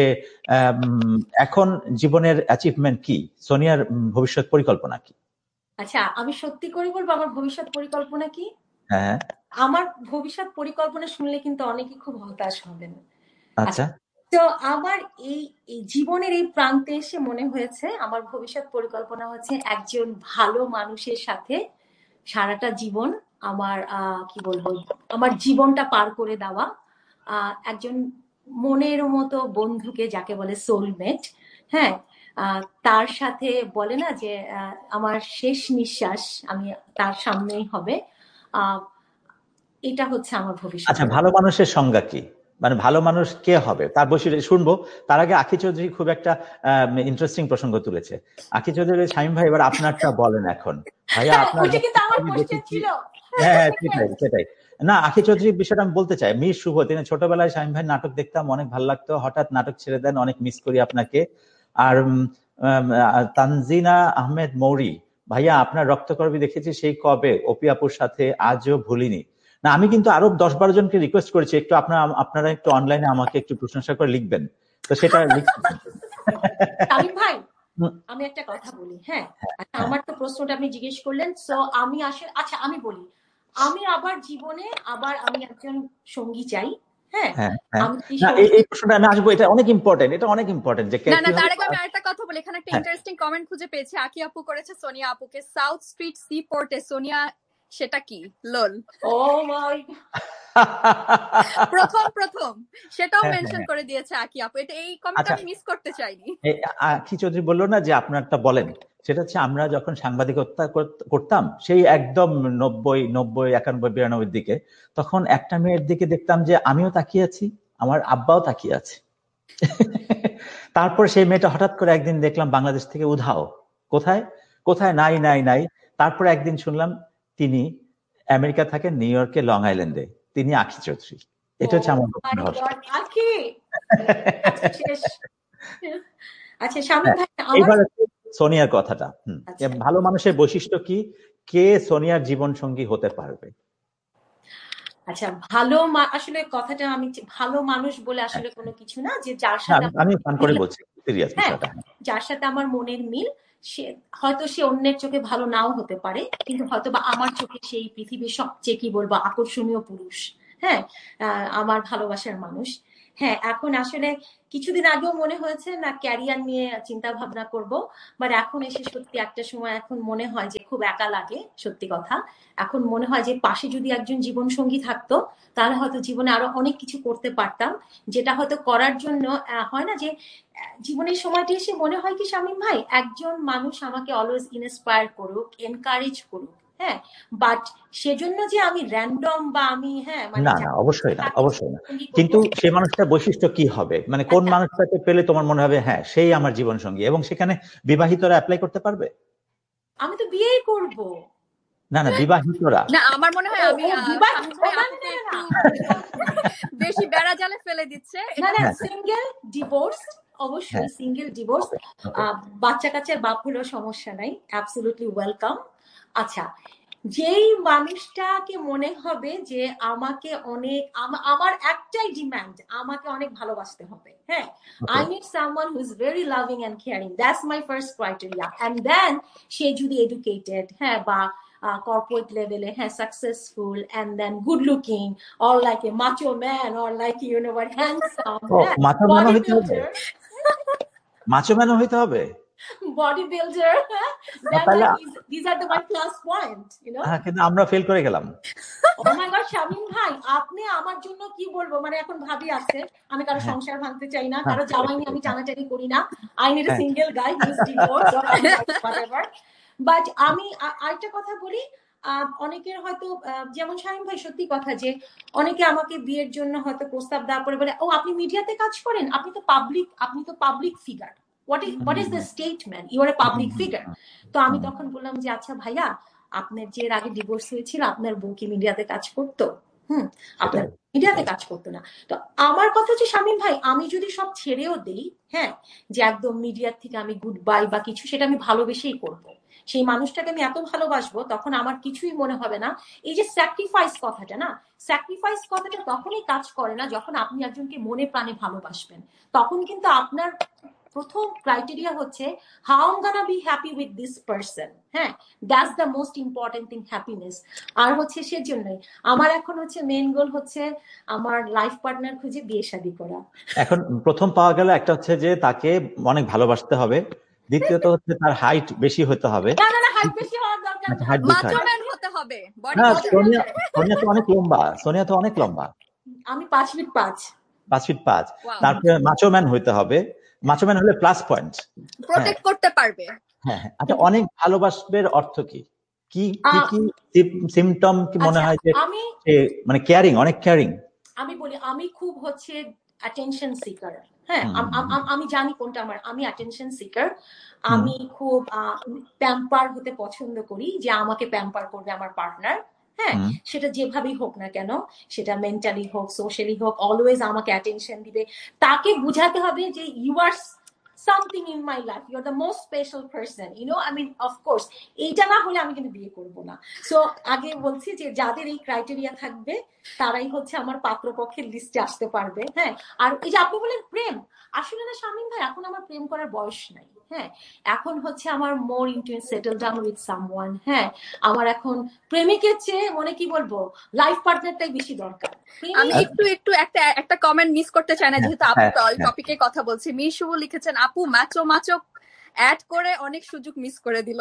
এখন জীবনের অ্যাচিভমেন্ট কি, সোনিয়ার ভবিষ্যৎ পরিকল্পনা কি? আচ্ছা, আমি সত্যি করে বলবো আমার ভবিষ্যৎ পরিকল্পনা কি। হ্যাঁ, আমার ভবিষ্যৎ পরিকল্পনা শুনলে কিন্তু অনেকেই খুব হতাশ হবেন। আচ্ছা, তো আমার এই জীবনের এই প্রান্তে এসে মনে হয়েছে আমার ভবিষ্যৎ পরিকল্পনা হচ্ছে একজন ভালো মানুষের সাথে সারাটা জীবন আমার কি বলবো আমার জীবনটা পার করে দেওয়া, একজন মনের মতো বন্ধুকে, যাকে বলে সোলমেট, হ্যাঁ, তার সাথে বলে না যে আমার শেষ নিঃশ্বাস আমি তার সামনেই হবে। আহ এটা হচ্ছে আমার ভবিষ্যৎ। আচ্ছা, ভালো মানুষের সংজ্ঞা কি? মানে ভালো মানুষ কে হবে তার বৈশিষ্ট্য শুনবো। তার আগে আখি চৌধুরী খুব একটা ইন্টারেস্টিং প্রসঙ্গ তুলেছে। আখি চৌধুরী, শামীম ভাই এবার আপনারটা বলেন এখন। ভাইয়া আপনার হ্যাঁ সেটাই সেটাই না, আখি চৌধুরীর বিষয়টা আমি বলতে চাই। মীর শুভ, তিনি ছোটবেলায় শামীম ভাই নাটক দেখতাম, অনেক ভালো লাগতো, হঠাৎ নাটক ছেড়ে দেন, অনেক মিস করি আপনাকে। আর তানজিনা আহমেদ মৌরি, ভাইয়া আপনার রক্তকরবী দেখেছি সেই কবে, অপি আপুর সাথে, আজও ভুলিনি। না, আমি কিন্তু আরো দশ বারো জনকে রিকোয়েস্ট করেছি একটু আপনারা আপনারা একটু অনলাইনে আমাকে একটু প্রশংসা করে লিখবেন, তো সেটা শামীম ভাই আমি একটা কথা বলি। হ্যাঁ, আমার তো প্রশ্নটা আপনি জিজ্ঞেস করলেন, সো আমি আসলে আচ্ছা আমি বলি, আমি আবার জীবনে আবার আমি একজন সঙ্গী চাই। হ্যাঁ, এই প্রশ্নটা আমি আসবো, এটা অনেক ইম্পর্টেন্ট, এটা অনেক ইম্পর্টেন্ট। যে না না, তার আগে আমি আরেকটা কথা বলি। এখানে একটা ইন্টারেস্টিং কমেন্ট খুঁজে পেয়েছি, আকি আপু করেছে সোনিয়া আপুকে, সাউথ স্ট্রিট সি পোর্টে সোনিয়া, সেটা কি? লোল। ও মাই, প্রথম প্রথম সেটাও মেনশন করে দিয়েছে আকি আপু। এটা এই কমেন্টটা আমি মিস করতে চাইনি। আকি চৌধুরী বললো না যে আপনারটা বলেন, সেটা হচ্ছে আমরা যখন সাংবাদিকতা করতাম সেই একদম নব্বই নব্বই একানব্বই বিরানব্বই দিকে, তখন একটা মেয়ের দিকে দেখতাম যে আমিও তাকিয়ে আছি, আমার আব্বাও তাকিয়ে আছে। তারপর সেই মেয়েটা হঠাৎ করে একদিন দেখলাম বাংলাদেশ থেকে উধাও, কোথায় কোথায় নাই নাই নাই। তারপর একদিন শুনলাম তিনি আমেরিকা থাকেন, নিউ ইয়র্কে, লং আইল্যান্ডে, তিনি আখি চৌধুরী। এটা হচ্ছে আমার আচ্ছা শামীম ভাই, এবার সোনিয়ার কথাটা। ভালো মানুষের বৈশিষ্ট্য কি, কে সোনিয়ার জীবন সঙ্গী হতে পারবে? আচ্ছা, ভালো আসলে কথাটা আমি ভালো মানুষ বলে আসলে কোনো কিছু না, যে যার সাথে আমি পান করে বলছি সিরিয়াস হ্যাঁ বিষয়টা, যার সাথে আমার মনের মিল, সে হয়তো সে অন্যের চোখে ভালো নাও হতে পারে, কিন্তু হয়তো বা আমার চোখে সেই পৃথিবীর সবচেয়ে কি বলবো আকর্ষণীয় পুরুষ, হ্যাঁ আমার ভালোবাসার মানুষ। হ্যাঁ, এখন আসলে কিছুদিন আগেও মনে হয়েছে না ক্যারিয়ার নিয়ে চিন্তা ভাবনা করব, বাট এখন এসে সত্যি একটা সময় এখন মনে হয় যে খুব একা লাগে, সত্যি কথা। এখন মনে হয় যে পাশে যদি একজন জীবন সঙ্গী থাকতো, তাহলে হয়তো জীবনে আরো অনেক কিছু করতে পারতাম, যেটা হয়তো করার জন্য হয় না যে জীবনের সময়টি এসে মনে হয় কি শামীম ভাই, একজন মানুষ আমাকে অলওয়েজ ইন্সপায়ার করুক, এনকারেজ করুক, হ্যাঁ, বাট সেজন্য যে আমি র্যান্ডম বা আমি হ্যাঁ মানে না না অবশ্যই না, অবশ্যই না। কিন্তু সেই মানুষটার বৈশিষ্ট্য কি হবে, মানে কোন মানুষটাকে পেলে তোমার মনে হবে হ্যাঁ সেই আমার জীবন সঙ্গী, এবং সেখানে বিবাহিতরা অ্যাপ্লাই করতে পারবে? আমি তো বিয়েই করব। না না বিবাহিতরা না, আমার মনে হয় আমি বেশি বেড়া জালে ফেলে দিচ্ছে। না না সিঙ্গেল ডিভোর্স, অবশ্যই সিঙ্গেল ডিভোর্স, বাচ্চা কাচ্চার বাপ হলেও সমস্যা নাই, অ্যাবসলিউটলি ওয়েলকাম। আচ্ছা, যেই মানুষটাকে মনে হবে যে আমাকে অনেক, আমার একটাই ডিমান্ড, আমাকে অনেক ভালোবাসতে হবে, হ্যাঁ, I need someone who is very loving and caring, that's my first criteria. And then সে যদি এডুকেটেড, হ্যাঁ, বা কর্পোরেট লেভেলে হ্যাঁ successful, and then good looking, or like a macho man, or like you know what handsome, macho man হইতে হবে, macho man হইতে হবে, bodybuilder, then these, these are the my plus point, you know. হ্যাঁ, কিন্তু আমরা fail করে গেলাম। Oh my god, Shamim ভাই, আপনি আমার জন্য কি বলবো, মানে এখন ভাবি আছে, আমি কারো সংসার ভাঙতে চাই না, কারো জামাই নিয়ে আমি টানাটানি করি না, I need a single guy who is divorced or whatever. But আমি আরেকটা কথা বলি, অনেকের হয়তো যেমন শামীম ভাই সত্যি কথা যে অনেকে আমাকে বিয়ের জন্য হয়তো প্রস্তাব দেওয়ার পরে বলে, ও আপনি মিডিয়াতে কাজ করেন, আপনি তো পাবলিক, আপনি তো public figure, what is what is the statement, you are a public figure. তো আমি তখন বললাম যে আচ্ছা ভাইয়া, আপনার যে আগে ডিভোর্স হয়েছিল আপনার বউ কি মিডিয়াতে কাজ করতো? হুম, আপনার মিডিয়াতে কাজ করতো না। তো আমার কথা হচ্ছে শামীম ভাই, আমি যদি সব ছেড়েও দেই, হ্যাঁ, যে একদম মিডিয়ার থেকে আমি গুড বাই বা কিছু, সেটা আমি ভালোবেসেই করবো, সেই মানুষটাকে আমি এত ভালোবাসবো, তখন আমার কিছুই মনে হবে না। এই যে স্যাক্রিফাইস কথাটা না, স্যাক্রিফাইস কথাটা তখনই কাজ করে না যখন আপনি একজনকে মনে প্রাণে ভালোবাসবেন, তখন কিন্তু আপনার প্রথম ক্রাইটেরিয়া হচ্ছে how I am gonna be happy with this person, হ্যাঁ, that's the most important thing, happiness. আর হচ্ছে সেজন্যই আমার এখন হচ্ছে মেইন গোল হচ্ছে আমার লাইফ পার্টনার খুঁজে বিয়ে শাদী করা। এখন প্রথম পাওয়া গেল একটা হচ্ছে যে তাকে অনেক ভালোবাসতে হবে, দ্বিতীয়ত হচ্ছে তার হাইট বেশি হতে হবে। না না না হাইট বেশি হওয়ার দরকার নেই, মাচো ম্যান হতে হবে। না সোনিয়া, সোনিয়া তো অনেক লম্বা, সোনিয়া তো অনেক লম্বা, আমি পাঁচ ফিট পাঁচ, পাঁচ ফিট পাঁচ। তারপরে মাচো ম্যান হইতে হবে, মাচো ম্যান হলে প্লাস পয়েন্ট, প্রোটেক্ট করতে পারবে। হ্যাঁ, আচ্ছা অনেক ভালোবাসবে অর্থ কি কি কি কি সিম্পটম কি মনে হয় যে আমি মানে কেয়ারিং, অনেক কেয়ারিং? আমি বলি আমি খুব হচ্ছে অ্যাটেনশন সিকার, হ্যাঁ, আমি জানি কোনটা আমার, আমি অ্যাটেনশন সিকার, আমি খুব প্যাম্পার হতে পছন্দ করি, যে আমাকে প্যাম্পার করবে আমার পার্টনার, হ্যাঁ, সেটা যেভাবেই হোক না কেন, সেটা মেন্টালি হোক সোশ্যালি হোক, অলওয়েজ আমাকে অ্যাটেনশন দিবে। তাকে বুঝাতে হবে যে you R something in my life, you're the most special person, you know, I mean of course এইটা না হলে আমি কিন্তু বিয়ে করব না। সো আগে বলছি যে যাদের এই ক্রাইটেরিয়া থাকবে তারাই হচ্ছে আমার পাত্রপক্ষের লিস্টে আসতে পারবে, হ্যাঁ। আর এই যে আপনি বলেন প্রেম, আসলে না শামীম ভাই, এখন আমার প্রেম করার বয়স নাই, হ্যাঁ, এখন হচ্ছে আমার মোর into settle down with someone, হ্যাঁ, আমার এখন প্রেমিকের চেয়ে মনে কি বলবো লাইফ পার্টনারটাই বেশি দরকার। আমি একটু একটু একটা একটা কমেন্ট মিস করতে চাই না, যেহেতু আপু টপিকে কথা বলছি। মিশু লিখেছেন, আপু মাচো মাচো অ্যাড করে অনেক সুযোগ মিস করে দিল।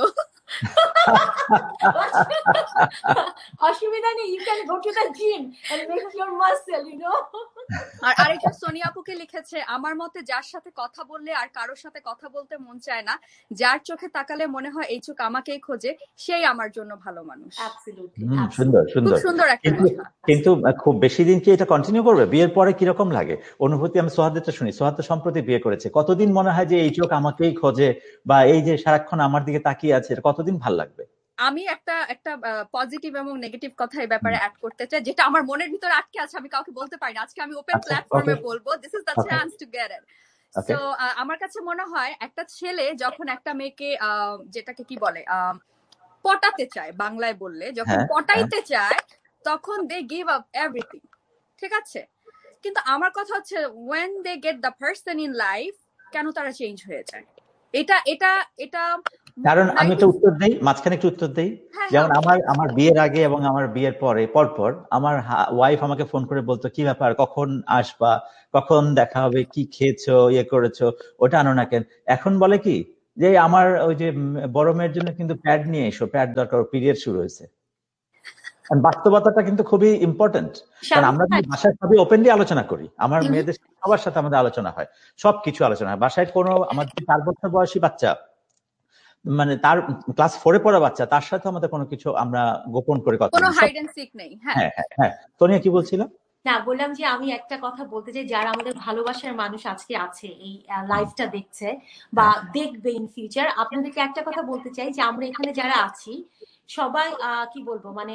অসুবিধা নেই, you can go to the gym and make your muscle, you know. আর আরেকটা সোনিয়া আপুকে লিখেছে, আমার মতে যার সাথে কথা বললে আর কারোর সাথে কথা বলতে মন চায় না, যার চোখে তাকালে মনে হয় এই চোখ আমাকেই খোঁজে, সেই আমার জন্য ভালো মানুষ। সুন্দর সুন্দর সুন্দর একটা কথা। কিন্তু খুব বেশি দিন কি এটা কন্টিনিউ করবে? বিয়ের পরে কিরকম লাগে অনুভূতি? আমি সোহাদেরটা শুনি, সোহাদ তো সম্প্রতি বিয়ে করেছে, কতদিন মনে হয় যে এই চোখ আমাকেই খোঁজে, বা এই যে সারাক্ষণ আমার দিকে তাকিয়ে আছে, কতদিন ভাল লাগবে? আমি একটা একটা পজিটিভ এবং নেগেটিভ কথা এই ব্যাপারে অ্যাড করতে চাই, যেটা আমার মনের ভিতরে আটকে আছে, আমি কাউকে বলতে পারি না। আজকে আমি ওপেন প্ল্যাটফর্মে বলবো, this is the chance to get it. So আমার কাছে মনে হয় একটা ছেলে যখন একটা মেয়েকে যেটাকে কি বলে পটাতে চায়, বাংলায় বললে যখন পটাইতে চায়, তখন দে গিভ আপ এভরিথিং, ঠিক আছে? কিন্তু আমার কথা হচ্ছে when they get the person in life কেন তারা চেঞ্জ হয়ে যায়? এটা এটা এটা কারণ আমি একটা উত্তর দেই, মাঝখানে একটু উত্তর দেই। যেমন আমার আমার বিয়ের আগে এবং আমার বিয়ের পরে পরপর আমার ওয়াইফ আমাকে ফোন করে বলতো কি ব্যাপার, কখন আসবা, কখন দেখা হবে, কি খেয়েছো, ইয়ে করেছো, ওটা আনো না কেন। এখন বলে কি যে আমার ওই যে বড় মেয়ের জন্য কিন্তু প্যাড নিয়ে এসো, প্যাড দরকার, পিরিয়ড শুরু হয়েছে। বাস্তবতাটা কিন্তু খুবই ইম্পর্টেন্ট, কারণ আমরা কিন্তু বাসায় সবই ওপেনলি আলোচনা করি। আমার মেয়েদের সবার সাথে আমাদের আলোচনা হয়, সবকিছু আলোচনা হয় বাসায়। কোনো আমার চার বছর বয়সী বাচ্চা, মানে তার ক্লাস ফোরে পড়া বাচ্চা, তার সাথে আমাদের কোনো কিছু আমরা গোপন করে কথা কোনো হাইড এন্ড সিক নেই। হ্যাঁ হ্যাঁ হ্যাঁ। সোনিয়া কি বলছিল? না, বললাম যে আমি একটা কথা বলতে চাই, যারা আমাদের ভালোবাসার মানুষ আজকে আছে, এই লাইভটা দেখছে বা দেখবে ইন ফিউচার, আপনাদেরকে একটা কথা বলতে চাই যে আমরা এখানে যারা আছি সবাই কি বলবো, মানে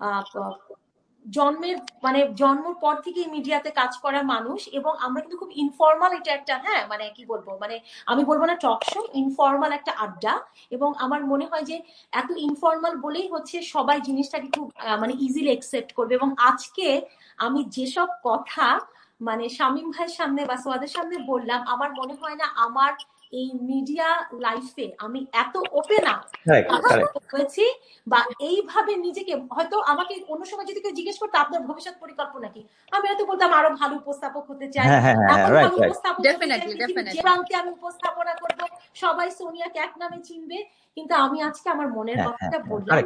জন্মের মানে জন্মের পর থেকে মিডিয়াতে কাজ করা মানুষ, এবং আমরা কিন্তু খুব ইনফর্মাল, এটা একটা হ্যাঁ মানে কি বলবো, মানে আমি বলবো না টক শো, ইনফর্মাল একটা আড্ডা। এবং আমার মনে হয় যে এত ইনফর্মাল বলেই হচ্ছে সবাই জিনিসটাকে খুব মানে ইজিলি অ্যাকসেপ্ট করবে। এবং আজকে আমি যেসব কথা মানে শামীম ভাইয়ের সামনে বা সোয়াদের সামনে বললাম, আমার মনে হয় না আমার এই মিডিয়া লাইফে আমি এত ওপেন আপ হয়েছি বা এইভাবে নিজেকে, হয়তো আমাকে অন্য সময় যদি কেউ জিজ্ঞেস করতো আপনার ভবিষ্যৎ পরিকল্পনা কি, আমি হয়তো বলতাম আরো ভালো উপস্থাপক হতে চাই, ভালো উপস্থাপক যে প্রান্তে আমি উপস্থাপনা করবো, সবাই সোনিয়াকে এক নামে চিনবে। কিন্তু আমি আজকে আমার মনের কথাটা বললাম,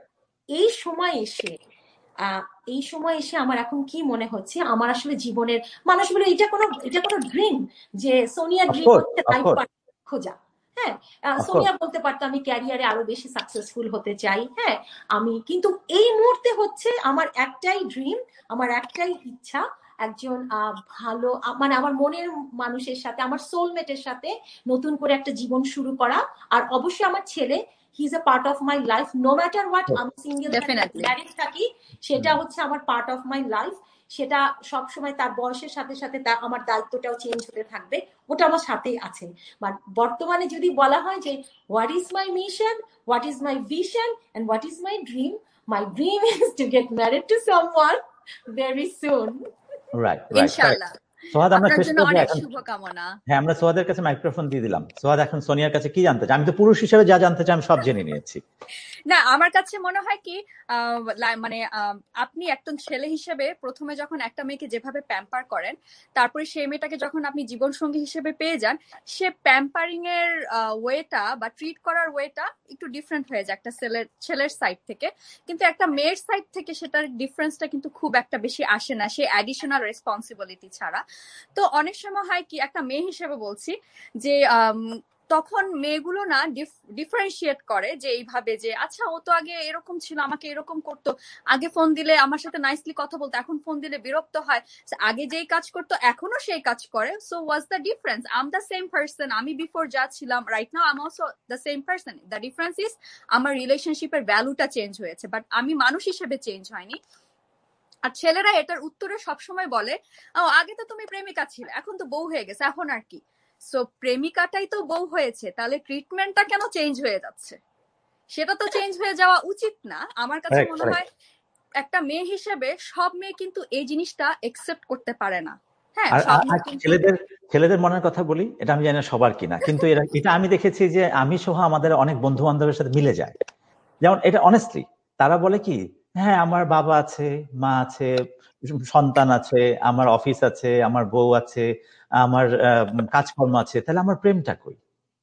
এই সময় এসে আহ এই সময় এসে আমার এখন কি মনে হচ্ছে, আমার আসলে জীবনের মানুষ বলে এটা কোনো এটা কোনো ড্রিম যে সোনিয়া ড্রিম হচ্ছে লাইফ পার্টনার খোঁজা। হ্যাঁ, সোনিয়া বলতে পারতো আমি ক্যারিয়ারে আরো বেশি সাকসেসফুল হতে চাই। হ্যাঁ, আমি কিন্তু এই মুহূর্তে হচ্ছে আমার একটাই ড্রিম, আমার একটাই ইচ্ছা, একজন ভালো মানে আমার মনের মানুষের সাথে, আমার সোলমেটের সাথে নতুন করে একটা জীবন শুরু করা। আর অবশ্যই আমার ছেলে, he is a part of my life, no matter what আমি সিঙ্গেল ম্যারিড থাকি, সেটা হচ্ছে আমার পার্ট অফ মাই লাইফ। সেটা সবসময় তার বয়সের সাথে সাথে তার আমার দায়িত্বটাও চেঞ্জ হতে থাকবে, ওটা আমার সাথেই আছে। বাট বর্তমানে যদি বলা হয় যে what is my mission, what is my vision and what is my dream, my dream is to get married to someone very soon. Right right ইনশাআল্লাহ। সোহাদ, আমরা শেষ করব এখন। শুভকামনা। হ্যাঁ, আমরা সোহাদের কাছে মাইক্রোফোন দিয়ে দিলাম। সোহাদ এখন সোনিয়ার কাছে কি জানতে চাই? আমি তো পুরুষ হিসেবে যা জানতে চাই আমি সব জেনে নিয়েছি। না, আমার কাছে মনে হয় কি মানে আপনি একজন ছেলে হিসেবে প্রথমে যখন একটা মেয়েকে যেভাবে প্যাম্পার করেন, তারপরে সেই মেয়েটাকে যখন আপনি জীবন সঙ্গী হিসেবে পেয়ে যান, সে প্যাম্পারিং এর ওয়েটা বা ট্রিট করার ওয়েটা একটু ডিফারেন্ট হয়ে যায় একটা ছেলের ছেলের সাইড থেকে। কিন্তু একটা মেয়ের সাইড থেকে সেটার ডিফারেন্সটা কিন্তু খুব একটা বেশি আসে না, সে অ্যাডিশনাল রেসপন্সিবিলিটি ছাড়া। তো অনেক সময় হয় কি, একটা মেয়ে হিসেবে বলছি যে তখন মেয়েগুলো না ডিফারেন্সিয়েট করে যে এইভাবে যে আচ্ছা ও তো আগে এরকম ছিল, আমাকে এরকম করতো, আগে ফোন দিলে আমার সাথে নাইসলি কথা বলতো, এখন ফোন দিলে বিরক্ত হয়, আগে যেই কাজ করতো এখনো সেই কাজ করে। So what's the difference? I am the same person, আমি বিফোর যা ছিলাম right now I am also the same person. The difference is আমার রিলেশনশিপের ভ্যালুটা চেঞ্জ হয়েছে, বাট আমি মানুষ হিসেবে চেঞ্জ হয়নি। আর ছেলেরা এটার উত্তরে সবসময় বলে ও আগে তো তুমি প্রেমিকা ছিলে, এখন তো বউ হয়ে গেছে, এখন আর কি। সো প্রেমিকাটাই তো বউ হয়েছে, তাহলে ট্রিটমেন্টটা কেন চেঞ্জ হয়ে যাচ্ছে? সেটা তো চেঞ্জ হয়ে যাওয়া উচিত না। আমার কাছে মনে হয় একটা মেয়ে হিসেবে সব মেয়ে কিন্তু এই জিনিসটা একসেপ্ট করতে পারে না। হ্যাঁ, ছেলেদের ছেলেদের মনের কথা বলি, এটা আমি জানি না সবার কিনা, কিন্তু এটা আমি দেখেছি যে আমি সহ আমাদের অনেক বন্ধু বান্ধবের সাথে মিলে যায়। যেমন এটা অনেস্টলি তারা বলে কি, হ্যাঁ আমার বাবা আছে, মা আছে, সন্তান আছে, আমার অফিস আছে, আমার বউ আছে, আমার কাজকর্ম আছে, তাহলে আমার প্রেমটা কই?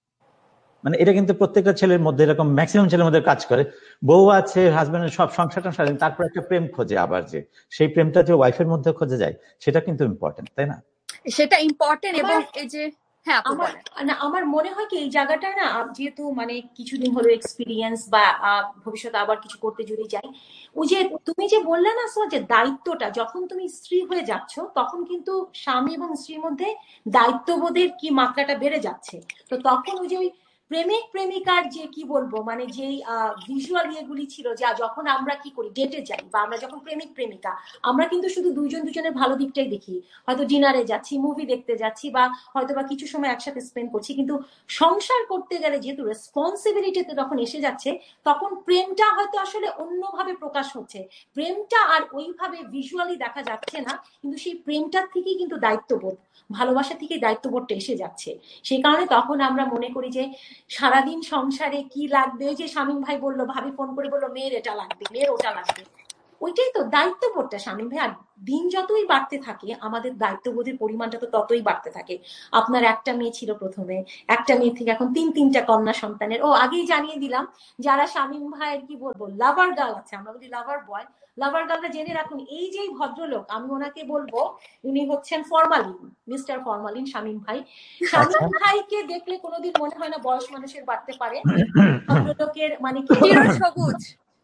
মানে এটা কিন্তু প্রত্যেকটা ছেলের মধ্যে এরকম, ম্যাক্সিমাম ছেলের মধ্যে কাজ করে। বউ আছে, হাজবেন্ডের সব সংসারটা সারেন, তারপর একটা প্রেম খোঁজে, আবার যে সেই প্রেমটা যে ওয়াইফের মধ্যে খোঁজে যায়, সেটা কিন্তু ইম্পর্টেন্ট, তাই না? সেটা ইম্পর্টেন্ট। এবং এই যে হ্যাঁ আমার না আমার মনে হয় কি এই জায়গাটা না, যেহেতু মানে কিছুদিন হলো এক্সপিরিয়েন্স বা ভবিষ্যতে আবার কিছু করতে যদি যাই, ওই যে তুমি যে বললে না সো যে দায়িত্বটা, যখন তুমি স্ত্রী হয়ে যাচ্ছ তখন কিন্তু স্বামী এবং স্ত্রীর মধ্যে দায়িত্ববোধের কি মাত্রাটা বেড়ে যাচ্ছে। তো তখন ওই যে ওই প্রেমিক প্রেমিকার যে কি বলবো মানে যেই ভিজুয়াল ইয়েগুলি ছিল, যা যখন আমরা কি করি ডেটে যাই বা আমরা যখন প্রেমিক প্রেমিকা, আমরা কিন্তু শুধু দুইজন দুজনের ভালো দিকটাই দেখি, হয়তো ডিনারে যাচ্ছি, মুভি দেখতে যাচ্ছি, বা হয়তো বা কিছু সময় একসাথে স্পেন্ড করছি, কিন্তু সংসার করতে গেলে যেহেতু রেসপন্সিবিলিটিতে যখন এসে যাচ্ছে, তখন প্রেমটা হয়তো আসলে অন্যভাবে প্রকাশ হচ্ছে, প্রেমটা আর ওইভাবে ভিজুয়ালি দেখা যাচ্ছে না, কিন্তু সেই প্রেমটার থেকেই কিন্তু দায়িত্ববোধ, ভালোবাসা থেকে দায়িত্ববোধটা এসে যাচ্ছে। সেই কারণে তখন আমরা মনে করি যে সারাদিন সংসারে কি লাগবে, ওই যে শামীম ভাই বললো, ভাবি ফোন করে বললো মেয়ের এটা লাগবে, মেয়ের ওটা লাগবে, ওইটাই তো দায়িত্ববোধটা শামীম ভাই। আর দিন যতই বাড়তে থাকে আমাদের দায়িত্ববোধের পরিমাণটা তো ততই বাড়তে থাকে। আপনার একটা মেয়ে ছিল প্রথমে, একটা মেয়ে থেকে এখন তিন তিনটা কন্যা সন্তানের। ও আগেই জানিয়ে দিলাম যারা শামীম ভাইয়ের কি বলবো লাভার গার্ল আছে, আমরা বলি লাভার বয়, লাভার গার্লটা জেনে রাখুন, এই যে ভদ্রলোক আমি ওনাকে বলবো উনি হচ্ছেন ফরমালিন, মিস্টার ফরমালিন শামীম ভাই। শামীম ভাইকে দেখলে কোনোদিন মনে হয় না বয়স মানুষের বাড়তে পারে, ভদ্রলোকের মানে কি সবুজ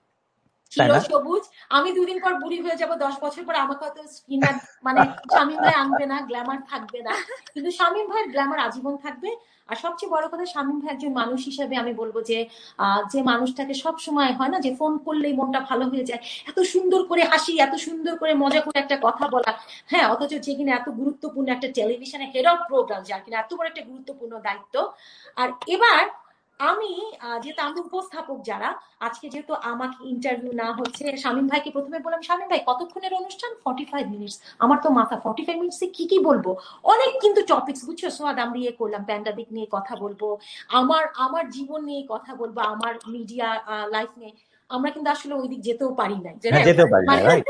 চির সবুজ। আমি দুদিন পর বুড়ি হয়ে যাব, দশ বছর পর আমাকে হয়তো স্কিনার মানে শামীম ভাই আনবে না, গ্ল্যামার থাকবে না, কিন্তু শামীম ভাইয়ের গ্ল্যামার আজীবন থাকবে। আর সবচেয়ে বড় কথা শামীম ভাই একজন মানুষ হিসেবে আমি বলবো যে যে মানুষটাকে সব সময় হয় না যে ফোন করলেই মনটা ভালো হয়ে যায়, এত সুন্দর করে হাসি, এত সুন্দর করে মজা করে একটা কথা বলা, হ্যাঁ, অথচ যে কিনা এত গুরুত্বপূর্ণ একটা টেলিভিশনে হেড অফ প্রোগ্রাম, যার কিনা এত বড় একটা গুরুত্বপূর্ণ দায়িত্ব। আর এবার আমি যেহেতু আমি উপস্থাপক, যারা আজকে যেহেতু আমাকে ইন্টারভিউ না হচ্ছে, শামীম ভাইকে প্রথমে বললাম শামীম ভাই কতক্ষণের অনুষ্ঠান, ফর্টি ফাইভ মিনিটস। আমার তো মাথা ফর্টি ফাইভ মিনিটসে কি কি বলবো, অনেক কিন্তু টপিকস বুঝছো সোয়াদ, আমরা ইয়ে করলাম প্যান্ডামিক নিয়ে কথা বলবো, আমার আমার জীবন নিয়ে কথা বলবো, আমার মিডিয়া লাইফ নিয়ে। আমরা কিন্তু আসলে ওই দিক যেতেও পারি নাই, যেতেও পারি না, রাইট?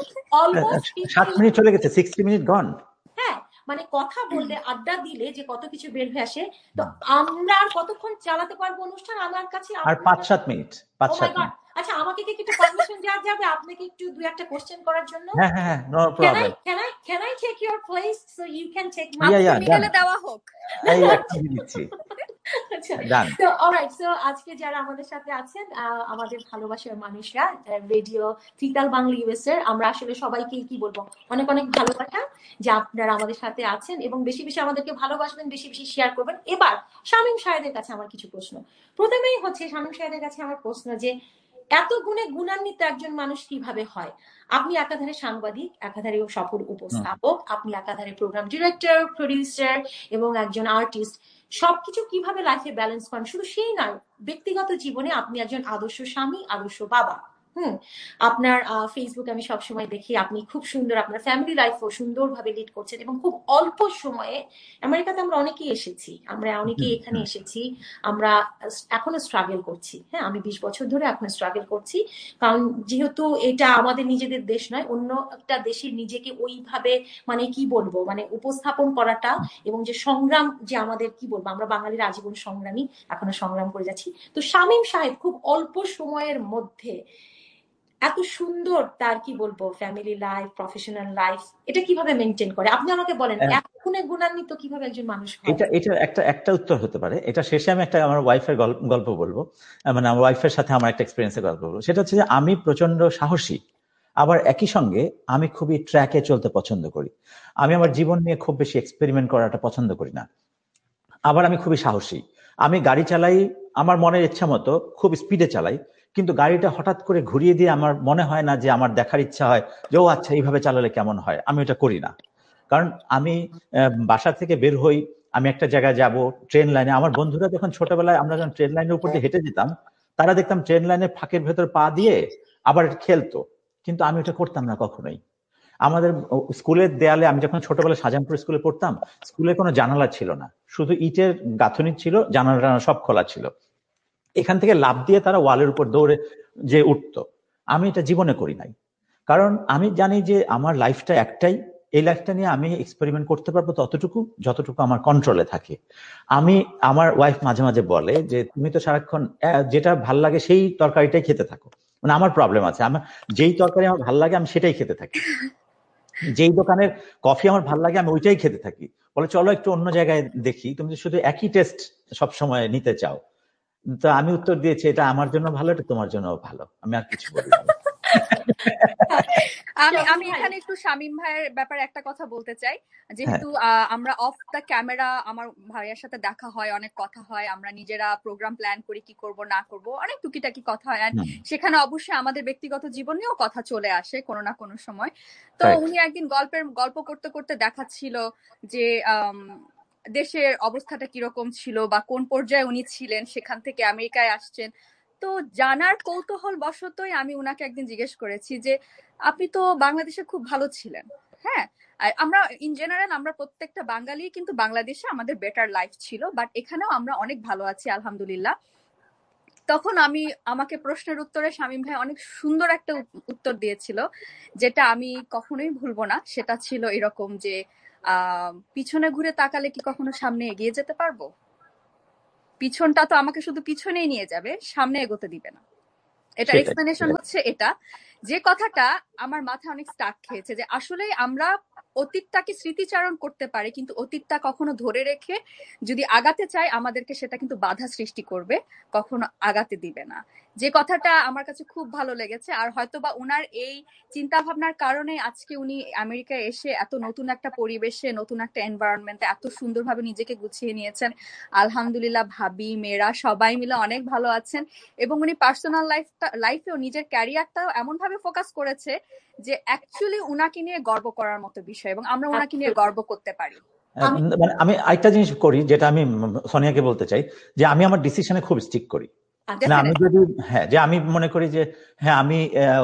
সাত মিনিট চলে গেছে, সিক্সটি মিনিট গন। হ্যাঁ, মানে কথা বললে আড্ডা দিলে যে কত কিছু বের হয়ে আসে, তো আমরা আর কতক্ষণ চালাতে পারবো অনুষ্ঠান? আমার কাছে আর পাঁচ সাত মিনিট পাঁচ সাত মিনিট আচ্ছা, আমাকে কি একটু পারমিশন দেওয়া যাবে আপনাকে একটু দুই একটা কোশ্চেন করার জন্য? হ্যাঁ হ্যাঁ, no problem. Can I can I take your place so you can take my মিলে দেওয়া হোক? এই একটা দিচ্ছি। আচ্ছা, তো অলরাইট, সো আজকে যারা আমাদের সাথে আছেন, আমাদের ভালোবাসার মানুষরা, রেডিও ত্রিতাল বাংলা ইউএস এর, আমরা আসলে সবাইকে কি বলবো অনেক অনেক ভালোবাসা যে আপনারা আমাদের সাথে আছেন এবং বেশি বেশি আমাদেরকে ভালোবাসবেন, বেশি বেশি শেয়ার করবেন। এবার শামীম সাহেবের কাছে আমার কিছু প্রশ্ন। প্রথমেই হচ্ছে শামীম সাহেবের কাছে আমার প্রশ্ন যে এত গুণে গুণান্বিত একজন মানুষ কিভাবে হয়? আপনি একাধারে সাংবাদিক, একাধারে সফল উপস্থাপক, আপনি একাধারে প্রোগ্রাম ডিরেক্টর, প্রডিউসার এবং একজন আর্টিস্ট, সবকিছু কিভাবে লাইফে ব্যালেন্স করেন? শুধু সেই নয়, ব্যক্তিগত জীবনে আপনি একজন আদর্শ স্বামী, আদর্শ বাবা। হুম আপনার ফেসবুক আমি সবসময় দেখি আপনি খুব সুন্দর আপনার ফ্যামিলি লাইফও সুন্দরভাবে লিড করছেন এবং খুব অল্প সময়ে, আমেরিকাতে আমরা অনেকেই এসেছি, আমরা অনেকেই এখানে এসেছি, আমরা এখনো স্ট্রাগল করছি। হ্যাঁ, আমি বিশ বছর ধরে এখনো স্ট্রাগল করছি, কারণ যেহেতু এটা আমাদের নিজেদের দেশ নয়, অন্য একটা দেশের নিজেকে ওইভাবে মানে কি বলবো মানে উপস্থাপন করাটা এবং যে সংগ্রাম, যে আমাদের কি বলবো আমরা বাঙালির আজীবন সংগ্রামী, এখনো সংগ্রাম করে যাচ্ছি। তো শামীম সাহেব খুব অল্প সময়ের মধ্যে এত সুন্দর তার কি বলবো ফ্যামিলি লাইফ, প্রফেশনাল লাইফ, এটা কিভাবে মেনটেন করে? আপনি আমাকে বলেন এক গুণে গুণান্বিত কিভাবে একজন মানুষ হয়? এটা এটা একটা একটা উত্তর হতে পারে। এটা শেষে আমি একটা আমার ওয়াইফের গল্প বলবো, মানে আমার ওয়াইফের সাথে আমার একটা এক্সপিরিয়েন্সের গল্প বলবো। সেটা হচ্ছে যে আমি প্রচন্ড সাহসী, আবার একই সঙ্গে আমি খুবই ট্র্যাকে চলতে পছন্দ করি। আমি আমার জীবন নিয়ে খুব বেশি এক্সপেরিমেন্ট করাটা পছন্দ করি না। আবার আমি খুবই সাহসী, আমি গাড়ি চালাই আমার মনের ইচ্ছা মতো, খুব স্পিডে চালাই, কিন্তু গাড়িটা হঠাৎ করে ঘুরিয়ে দিয়ে আমার মনে হয় না যে আমার দেখার ইচ্ছা হয় যে ও আচ্ছা এইভাবে চালালে কেমন হয়, আমি ওটা করি না। কারণ আমি বাসা থেকে বের হই, আমি একটা জায়গায় যাব, ট্রেন লাইনে, আমার বন্ধুরা যখন ছোটবেলায় আমরা যখন ট্রেন লাইনের উপর দিয়ে হেঁটে যেতাম, তারা দেখতাম ট্রেন লাইনের ফাঁকের ভেতর পা দিয়ে আবার খেলতো, কিন্তু আমি ওটা করতাম না কখনোই। আমাদের স্কুলের দেয়ালে, আমি যখন ছোটবেলায় শাহজাহানপুর স্কুলে পড়তাম, স্কুলে কোনো জানালা ছিল না, শুধু ইটের গাঁথনি ছিল, জানালা সব খোলা ছিল, এখান থেকে লাফ দিয়ে তারা ওয়ালের উপর দৌড়ে যে উঠতো। আমি এটা জীবনে করি নাই, কারণ আমি জানি যে আমার লাইফটা একটাই, এই লাইফটা নিয়ে আমি এক্সপেরিমেন্ট করতে পারবো ততটুকু যতটুকু আমার কন্ট্রোলে থাকে। আমি, আমার ওয়াইফ মাঝে মাঝে বলে যে তুমি তো সারাক্ষণ যেটা ভাল লাগে সেই তরকারিটাই খেতে থাকো, মানে আমার প্রবলেম আছে, আমার যেই তরকারি আমার ভাল লাগে আমি সেটাই খেতে থাকি, যেই দোকানের কফি আমার ভাল লাগে আমি ওইটাই খেতে থাকি। বলে চলো একটু অন্য জায়গায় দেখি, তুমি শুধু একই টেস্ট সবসময় নিতে চাও। তো আমি উত্তর দিয়েছি এটা আমার জন্য ভালো, এটা তোমার জন্য ভালো, আমি আর কিছু বলি না। আমি আমি এখানে একটু শামীম ভাইয়ের ব্যাপারে একটা কথা বলতে চাই, যেহেতু আমরা অফ দ্য ক্যামেরা আমার ভাইয়ের সাথে দেখা হয়, অনেক কথা হয়, আমরা নিজেরা প্রোগ্রাম প্ল্যান করি কি করব না করব, অনেক টুকিটাকি কথা হয়, আর সেখানে অবশ্যই আমাদের ব্যক্তিগত জীবন নিয়েও কথা চলে আসে কোনো না কোনো সময়। তো উনি একদিন গল্পের গল্প করতে করতে দেখাচ্ছিল যে দেশের অবস্থাটা কিরকম ছিল বা কোন পর্যায়ে উনি ছিলেন, সেখান থেকে আমেরিকায় আসছেন। তো জানার কৌতূহল বশতই আমি উনাকে একদিন জিজ্ঞেস করেছি যে আপনি তো বাংলাদেশে খুব ভালো ছিলেন, হ্যাঁ আমরা ইন জেনারেল আমরা প্রত্যেকটা বাঙালি কিন্তু বাংলাদেশে আমাদের বেটার লাইফ ছিল, বাট এখানেও আমরা অনেক ভালো আছি আলহামদুলিল্লাহ। তখন আমি আমাকে প্রশ্নের উত্তরে শামীম ভাই অনেক সুন্দর একটা উত্তর দিয়েছিল, যেটা আমি কখনোই ভুলবো না। সেটা ছিল এরকম যে আহ পিছনে ঘুরে তাকালে কি কখনো সামনে এগিয়ে যেতে পারবো? পিছনটা তো আমাকে শুধু পিছনেই নিয়ে যাবে, সামনে এগোতে দিবে না। এটার এক্সপ্লেনেশন হচ্ছে এটা, যে কথাটা আমার মাথায় অনেক স্টাক খেয়েছে, যে আসলে আমরা অতীতটাকে স্মৃতিচারণ করতে পারি, কিন্তু অতীতটা কখনো ধরে রেখে যদি আগাতে চাই আমাদেরকে সেটা কিন্তু বাধা সৃষ্টি করবে, কখনো আগাতে দিবে না। যে কথাটা আমার কাছে খুব ভালো লেগেছে। আর হয়তোবা উনার এই চিন্তা ভাবনার কারণে আজকে উনি আমেরিকায় এসে এত নতুন একটা পরিবেশে, নতুন একটা এনভায়রনমেন্টে এত সুন্দরভাবে নিজেকে গুছিয়ে নিয়েছেন। আলহামদুলিল্লাহ ভাবি মেয়েরা সবাই মিলে অনেক ভালো আছেন, এবং উনি পার্সোনাল লাইফটা লাইফেও নিজের ক্যারিয়ারটাও এমন ভাবে ফোকাস করেছে যে অ্যাকচুয়ালি উনাকে নিয়ে গর্ব করার মতো বিষয়, এবং আমরা উনাকে নিয়ে গর্ব করতে পারি। মানে আমি আরেকটা জিনিস করি যেটা আমি সোনিয়াকে বলতে চাই, যে আমি আমার ডিসিশনে খুব স্টিক করি। মানে আমি যদি হ্যাঁ যে আমি মনে করি যে হ্যাঁ আমি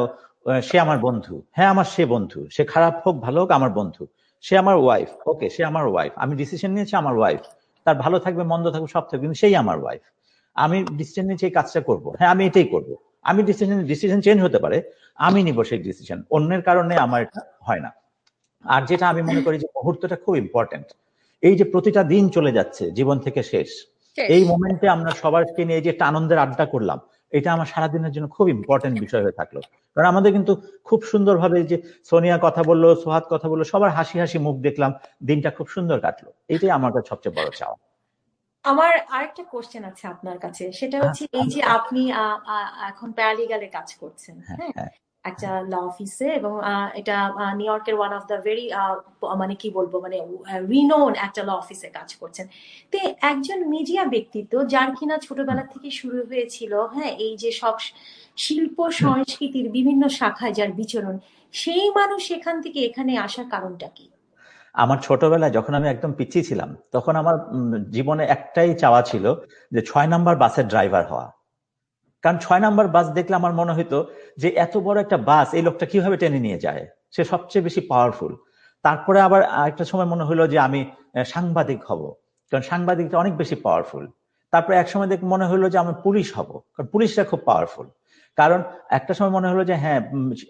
সে আমার বন্ধু, হ্যাঁ আমার সে বন্ধু, সে খারাপ হোক ভালো হোক আমার বন্ধু, সে আমার ওয়াইফ, ওকে সে আমার ওয়াইফ, আমি ডিসিশন নিয়েছি আমার ওয়াইফ, তার ভালো থাকবে মন্দ থাকবে সব থাকবে, কিন্তু সেই আমার ওয়াইফ, আমি ডিসিশন নিয়েছি এই কাজটা করবো, হ্যাঁ আমি এটাই করবো। আমি ডিসিশন ডিসিশন চেঞ্জ হতে পারে, আমি নিব সেই ডিসিশন, অন্যের কারণে আমার এটা হয় না। আর যেটা আমি মনে করি যে মুহূর্তটা খুব ইম্পর্টেন্ট, এই যে প্রতিটা দিন চলে যাচ্ছে জীবন থেকে শেষ, এই মোমেন্টে আমরা সবাইকে নিয়ে যে একটা আনন্দের আড্ডা করলাম, এটা আমার সারাদিনের জন্য খুব ইম্পর্টেন্ট বিষয় হয়ে থাকলো। কারণ আমাদের কিন্তু খুব সুন্দরভাবে যে সোনিয়া কথা বললো, সোহাদ কথা বললো, সবার হাসি হাসি মুখ দেখলাম, দিনটা খুব সুন্দর কাটলো, এটাই আমার কাছে সবচেয়ে বড় চাওয়া। আমার আরেকটা কোশ্চেন আছে আপনার কাছে, সেটা হচ্ছে এই যে আপনি এখন প্যারালিগালে কাজ করছেন, হ্যাঁ একটা ল অফিসে, এবং এটা নিউ ইয়র্কের ওয়ান অফ দ্য ভেরি মানে কি বলবো মানে রিনোন একটা ল অফিসে কাজ করছেন। তো একজন মিডিয়া ব্যক্তিত্ব যার কিনা ছোটবেলা থেকে শুরু হয়েছিল হ্যাঁ এই যে সব শিল্প সংস্কৃতির বিভিন্ন শাখায় যার বিচরণ, সেই মানুষ এখান থেকে এখানে আসার কারণটা কি? আমার ছোটবেলায় যখন আমি একদম পিচ্ছি ছিলাম, তখন আমার জীবনে একটাই চাওয়া ছিল যে ছয় নাম্বার বাসের ড্রাইভার হওয়া। কারণ ছয় নাম্বার বাস দেখলে আমার মনে হইতো যে এত বড় একটা বাস এই লোকটা কিভাবে টেনে নিয়ে যায়, সে সবচেয়ে বেশি পাওয়ারফুল। তারপরে আবার আরেকটা সময় মনে হলো যে আমি সাংবাদিক হব, কারণ সাংবাদিকটা অনেক বেশি পাওয়ারফুল। তারপরে এক সময় দেখ মনে হলো যে আমি পুলিশ হব, কারণ পুলিশরা খুব পাওয়ারফুল। কারণ একটা সময় মনে হলো যে হ্যাঁ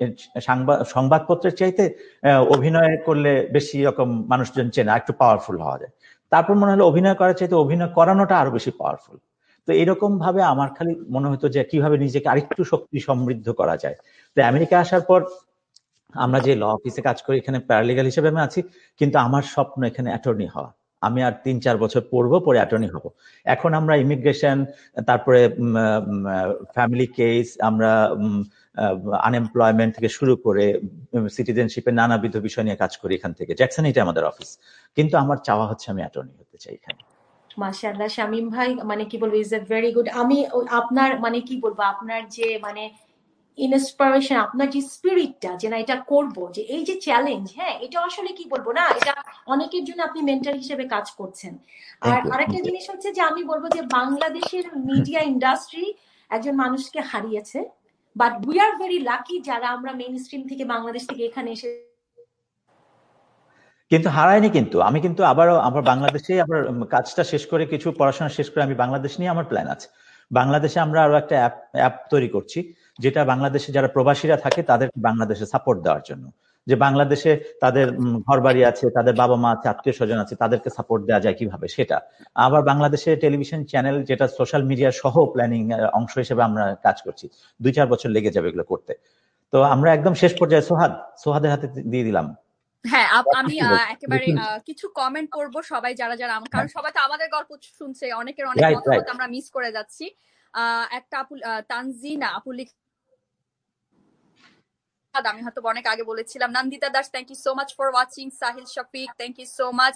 সংবাদপত্রের চাইতে অভিনয় করলে বেশি রকম মানুষজন চেনা, একটু পাওয়ারফুল হওয়া যায়। তারপর মনে হলো অভিনয় করার চাইতে অভিনয় করানোটা আরো বেশি পাওয়ারফুল। তো এরকম ভাবে আমার খালি মনে হতো যে কিভাবে নিজেকে আরেকটু শক্তি সমৃদ্ধ করা যায়। তো আমেরিকা আসার পর আমরা যে ল অফিসে কাজ করি, এখানে প্যারালিগাল হিসেবে আমি আছি, কিন্তু আমার স্বপ্ন এখানে অ্যাটর্নি হওয়া। আমি আর তিন চার বছর পড়বো, পরে অ্যাটর্নি হব। এখন আমরা ইমিগ্রেশন, তারপরে ফ্যামিলি কেস, আমরা আনএমপ্লয়মেন্ট থেকে শুরু করে সিটিজেনশিপের নানাবিধ বিষয় নিয়ে কাজ করি এখান থেকে। জ্যাকসন এটা আমাদের অফিস, কিন্তু আমার চাওয়া হচ্ছে আমি অ্যাটর্নি হতে চাই এখানে। মাশাআল্লাহ শামীম ভাই, মানে কি বলবো, ইজ এ ভেরি গুড। আমি আপনার মানে কি বলবো, আপনার যে মানে ইন্সপিরেশন, আপনার যে স্পিরিটটা যে না এটা করবো, যে এই যে চ্যালেঞ্জ, হ্যাঁ এটা আসলে কি বলবো না, এটা অনেকের জন্য আপনি মেন্টর হিসেবে কাজ করছেন। আর আরেকটা জিনিস হচ্ছে যে আমি বলবো যে বাংলাদেশের মিডিয়া ইন্ডাস্ট্রি একজন মানুষকে হারিয়েছে, but we are very lucky যারা আমরা মেইন স্ট্রিম থেকে বাংলাদেশ থেকে এখানে এসে। কিন্তু হারায়নি, কিন্তু আমি কিন্তু আবারও আমার বাংলাদেশে আবার কাজটা শেষ করে, কিছু পড়াশোনা শেষ করে আমি বাংলাদেশ নিয়ে আমার প্ল্যান আছে। বাংলাদেশে আমরা আরো একটা অ্যাপ অ্যাপ তৈরি করছি, যেটা বাংলাদেশে যারা প্রবাসীরা থাকে তাদের বাংলাদেশে সাপোর্ট দেওয়ার জন্য, যে বাংলাদেশে তাদের ঘর বাড়ি আছে, তাদের বাবা মা আছে, আত্মীয় স্বজন আছে, তাদেরকে সাপোর্ট দেওয়া যায় কিভাবে সেটা। আবার বাংলাদেশে টেলিভিশন চ্যানেল, যেটা সোশ্যাল মিডিয়া সহ প্ল্যানিং অংশ হিসেবে আমরা কাজ করছি, দুই চার বছর লেগে যাবে এগুলো করতে। তো আমরা একদম শেষ পর্যায়ে সোহাদ সোহাদের হাতে দিয়ে দিলাম। হ্যাঁ আমি একেবারে কিছু কমেন্ট করব, সবাই যারা যারা, কারণ সবাই তো আমাদের গল্প শুনছে, অনেকের অনেক মতামত আমরা মিস করে যাচ্ছি। আহ একটা আপু তানজিনা আপু সোহাদ, আমি হয়তো অনেক আগে বলেছিলাম। Nandita Das, thank you so much for watching. Sahil Shafiq, thank you so much.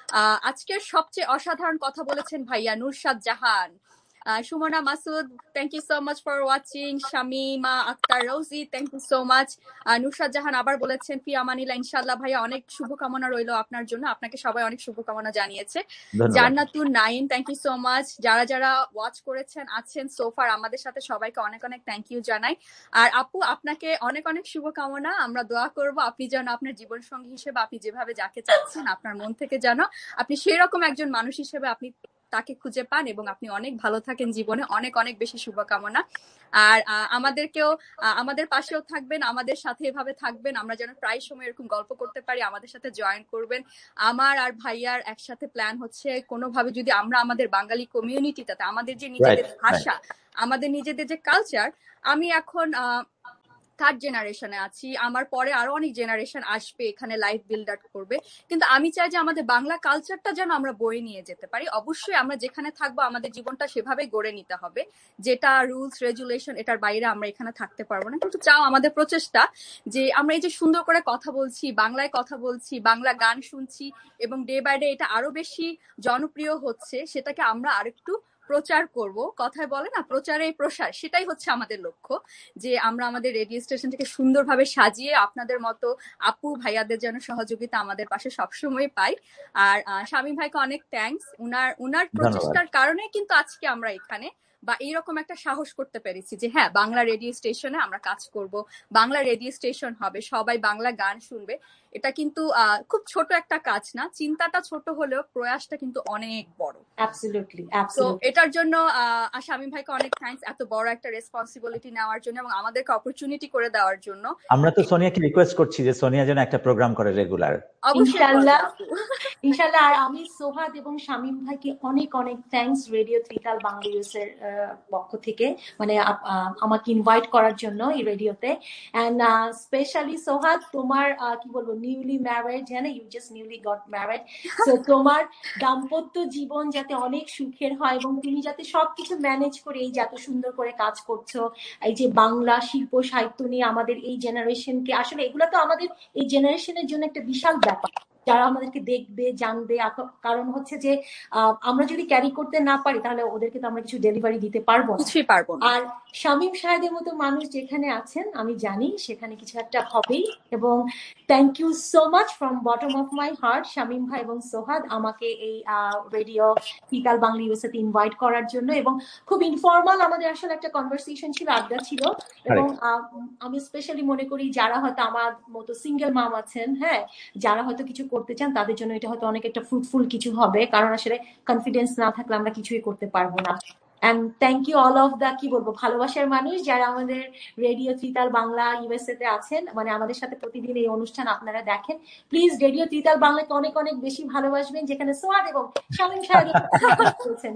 আজকের সবচেয়ে অসাধারণ কথা বলেছেন ভাইয়া নুরশাদ জাহান। Sumana Masud, thank you so much for watching. Shamima Akter Rosie, thank you so much. নুরশাদ জাহান আবার বলেছেন ফি আমানিল্লাহ, ইনশাআল্লাহ ভাইয়া অনেক শুভকামনা রইল আপনার জন্য, আপনাকে সবাই অনেক শুভকামনা জানিয়েছে। জান্নাতুন Naim, thank you so much. যারা যারা ওয়াচ করেছেন আছেন সোফার আমাদের সাথে সবাইকে অনেক অনেক থ্যাংক ইউ জানাই। আর আপু আপনাকে অনেক অনেক শুভকামনা, আমরা দোয়া করব আপনি যেন আপনার জীবন সঙ্গী হিসেবে আপনি যেভাবে যাকে চাচ্ছেন আপনার মন থেকে যেন আপনি সেরকম একজন মানুষ হিসেবে আপনি তাকে খুঁজে পান এবং আপনি অনেক ভালো থাকেন জীবনে। অনেক অনেক বেশি শুভকামনা। আর আমাদেরকেও আমাদের পাশেও থাকবেন, আমাদের সাথে এভাবে থাকবেন, আমরা যেন প্রায় সময় এরকম গল্প করতে পারি, আমাদের সাথে জয়েন করবেন। আমার আর ভাইয়ার একসাথে প্ল্যান হচ্ছে কোনোভাবে যদি আমরা আমাদের বাঙালি কমিউনিটিটাতে আমাদের যে নিজেদের ভাষা, আমাদের নিজেদের যে কালচার, আমি এখন আহ থার্ড জেনারেশনে আছি, আমার পরে আরো অনেক জেনারেশন আসবে এখানে লাইফ বিল্ড আপ করবে, কিন্তু আমি চাই যে আমাদের বাংলা কালচারটা যেন আমরা বয়ে নিয়ে যেতে পারি। অবশ্যই আমরা যেখানে থাকবো আমাদের জীবনটা সেভাবেই গড়ে নিতে হবে, যেটা রুলস রেগুলেশন এটার বাইরে আমরা এখানে থাকতে পারবো না। কিন্তু চাও আমাদের প্রচেষ্টা যে আমরা এই যে সুন্দর করে কথা বলছি, বাংলায় কথা বলছি, বাংলা গান শুনছি এবং ডে বাই ডে এটা আরো বেশি জনপ্রিয় হচ্ছে, সেটাকে আমরা আরেকটু প্রচার করব। কথায় বলে না প্রচারে প্রসার, সেটাই হচ্ছে আমাদের লক্ষ্য, যে আমরা আমাদের রেডিও স্টেশনটাকে সুন্দরভাবে সাজিয়ে আপনাদের মতো আপু ভাইয়াদের যেন সহযোগিতা আমাদের পাশে সবসময় পাই। আর শামীম ভাইকে অনেক থ্যাঙ্কস, উনার উনার প্রচেষ্টার কারণে কিন্তু আজকে আমরা এখানে বা এইরকম একটা সাহস করতে পেরেছি যে হ্যাঁ বাংলা রেডিও স্টেশনে আমরা কাজ করব, বাংলা রেডিও স্টেশন হবে, সবাই বাংলা গান শুনবে। এটা কিন্তু আহ খুব ছোট একটা কাজ না, চিন্তাটা ছোট হলেও প্রয়াসটা কিন্তু অনেক বড়। অ্যাবসলিউটলি তো অ্যাবসলিউটলি এটার জন্য আহ শামীম ভাইকে অনেক থ্যাঙ্কস এত বড় একটা রেসপন্সিবিলিটি নেওয়ার জন্য এবং আমাদেরকে অপরচুনিটি করে দেওয়ার জন্য। আমরা তো সোনিয়াকে রিকোয়েস্ট করছি যে সোনিয়া যেন একটা প্রোগ্রাম করে রেগুলার। ইনশাআল্লাহ ইনশাআল্লাহ। আর আমি সোহাদ এবং শামীম ভাইকে অনেক অনেক থ্যাঙ্কস রেডিও ত্রিতাল বাংলাদেশ এর পক্ষ থেকে, মানে আমাকে ইনভাইট করার জন্য এই রেডিওতে। এন্ড স্পেশালি সোহাদ, তোমার কি বলবো নিউলি ম্যারিড, হ্যাঁ না, you just newly got married, so তোমার দাম্পত্য জীবন যাতে অনেক সুখের হয় এবং তুমি যাতে সবকিছু ম্যানেজ করে এই যে এত সুন্দর করে কাজ করছো, এই যে বাংলা শিল্প সাহিত্য নিয়ে আমাদের এই জেনারেশনকে, আসলে এগুলো তো আমাদের এই জেনারেশনের জন্য একটা বিশাল ব্যাপার, যারা আমাদেরকে দেখবে জানবে। কারণ হচ্ছে যে আমরা যদি ক্যারি করতে না পারি তাহলে ওদেরকে তো আমরা কিছু ডেলিভারি দিতে পারবো না, কিছুই পারবো না। আর শামীম সাহেবের মতো মানুষ যেখানে আছেন আমি জানি সেখানে কিছু একটা হবেই। এবং thank you so much from bottom of my heart Shamim ভাই এবং সোহাদ আমাকে এই রেডিও ত্রিতাল বাংলা ইউএসএতে ইনভাইট করার জন্য। এবং খুব ইনফর্মাল আমাদের আসলে একটা কনভারসেশন ছিল, আড্ডা ছিল। এবং আমি স্পেশালি মনে করি যারা হয়তো আমার মতো সিঙ্গেল মাম আছেন, হ্যাঁ, যারা হয়তো কিছু করতে চান তাদের জন্য এটা হয়তো অনেক একটা ফ্রুটফুল কিছু হবে, কারণ আসলে কনফিডেন্স না থাকলে আমরা কিছুই করতে পারবো না। And thank you all of the কি বলবো ভালোবাসার মানুষ যারা আমাদের রেডিও ত্রিতাল বাংলা ইউএসএ তে আছেন, মানে আমাদের সাথে প্রতিদিন এই অনুষ্ঠান আপনারা দেখেন। প্লিজ রেডিও ত্রিতাল বাংলাকে অনেক অনেক বেশি ভালোবাসবেন, যেখানে সোহাদ এবং শামীম সাহেব আছেন।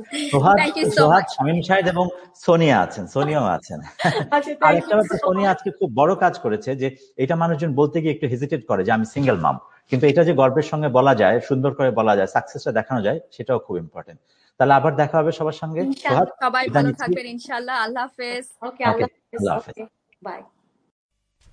সোহাদ, শামীম সাহেব এবং সোনিয়া আছেন, সোনিয়াও আছেন। আর একটা ব্যাপার, সোনিয়া আজকে খুব বড় কাজ করেছে, যে এটা মানুষজন বলতে গিয়ে একটু হেজিটেট করে যে আমি সিঙ্গেল মাম, কিন্তু এটা যে গর্বের সঙ্গে বলা যায়, সুন্দর করে বলা যায়, সাকসেসটা দেখানো যায়, সেটাও খুব ইম্পর্টেন্ট। তাহলে আবার দেখা হবে সবার সঙ্গে। সবাই ভালো থাকবেন ইনশাআল্লাহ। আল্লাহ হাফেজ। ওকে, আল্লাহ হাফেজ। বাই।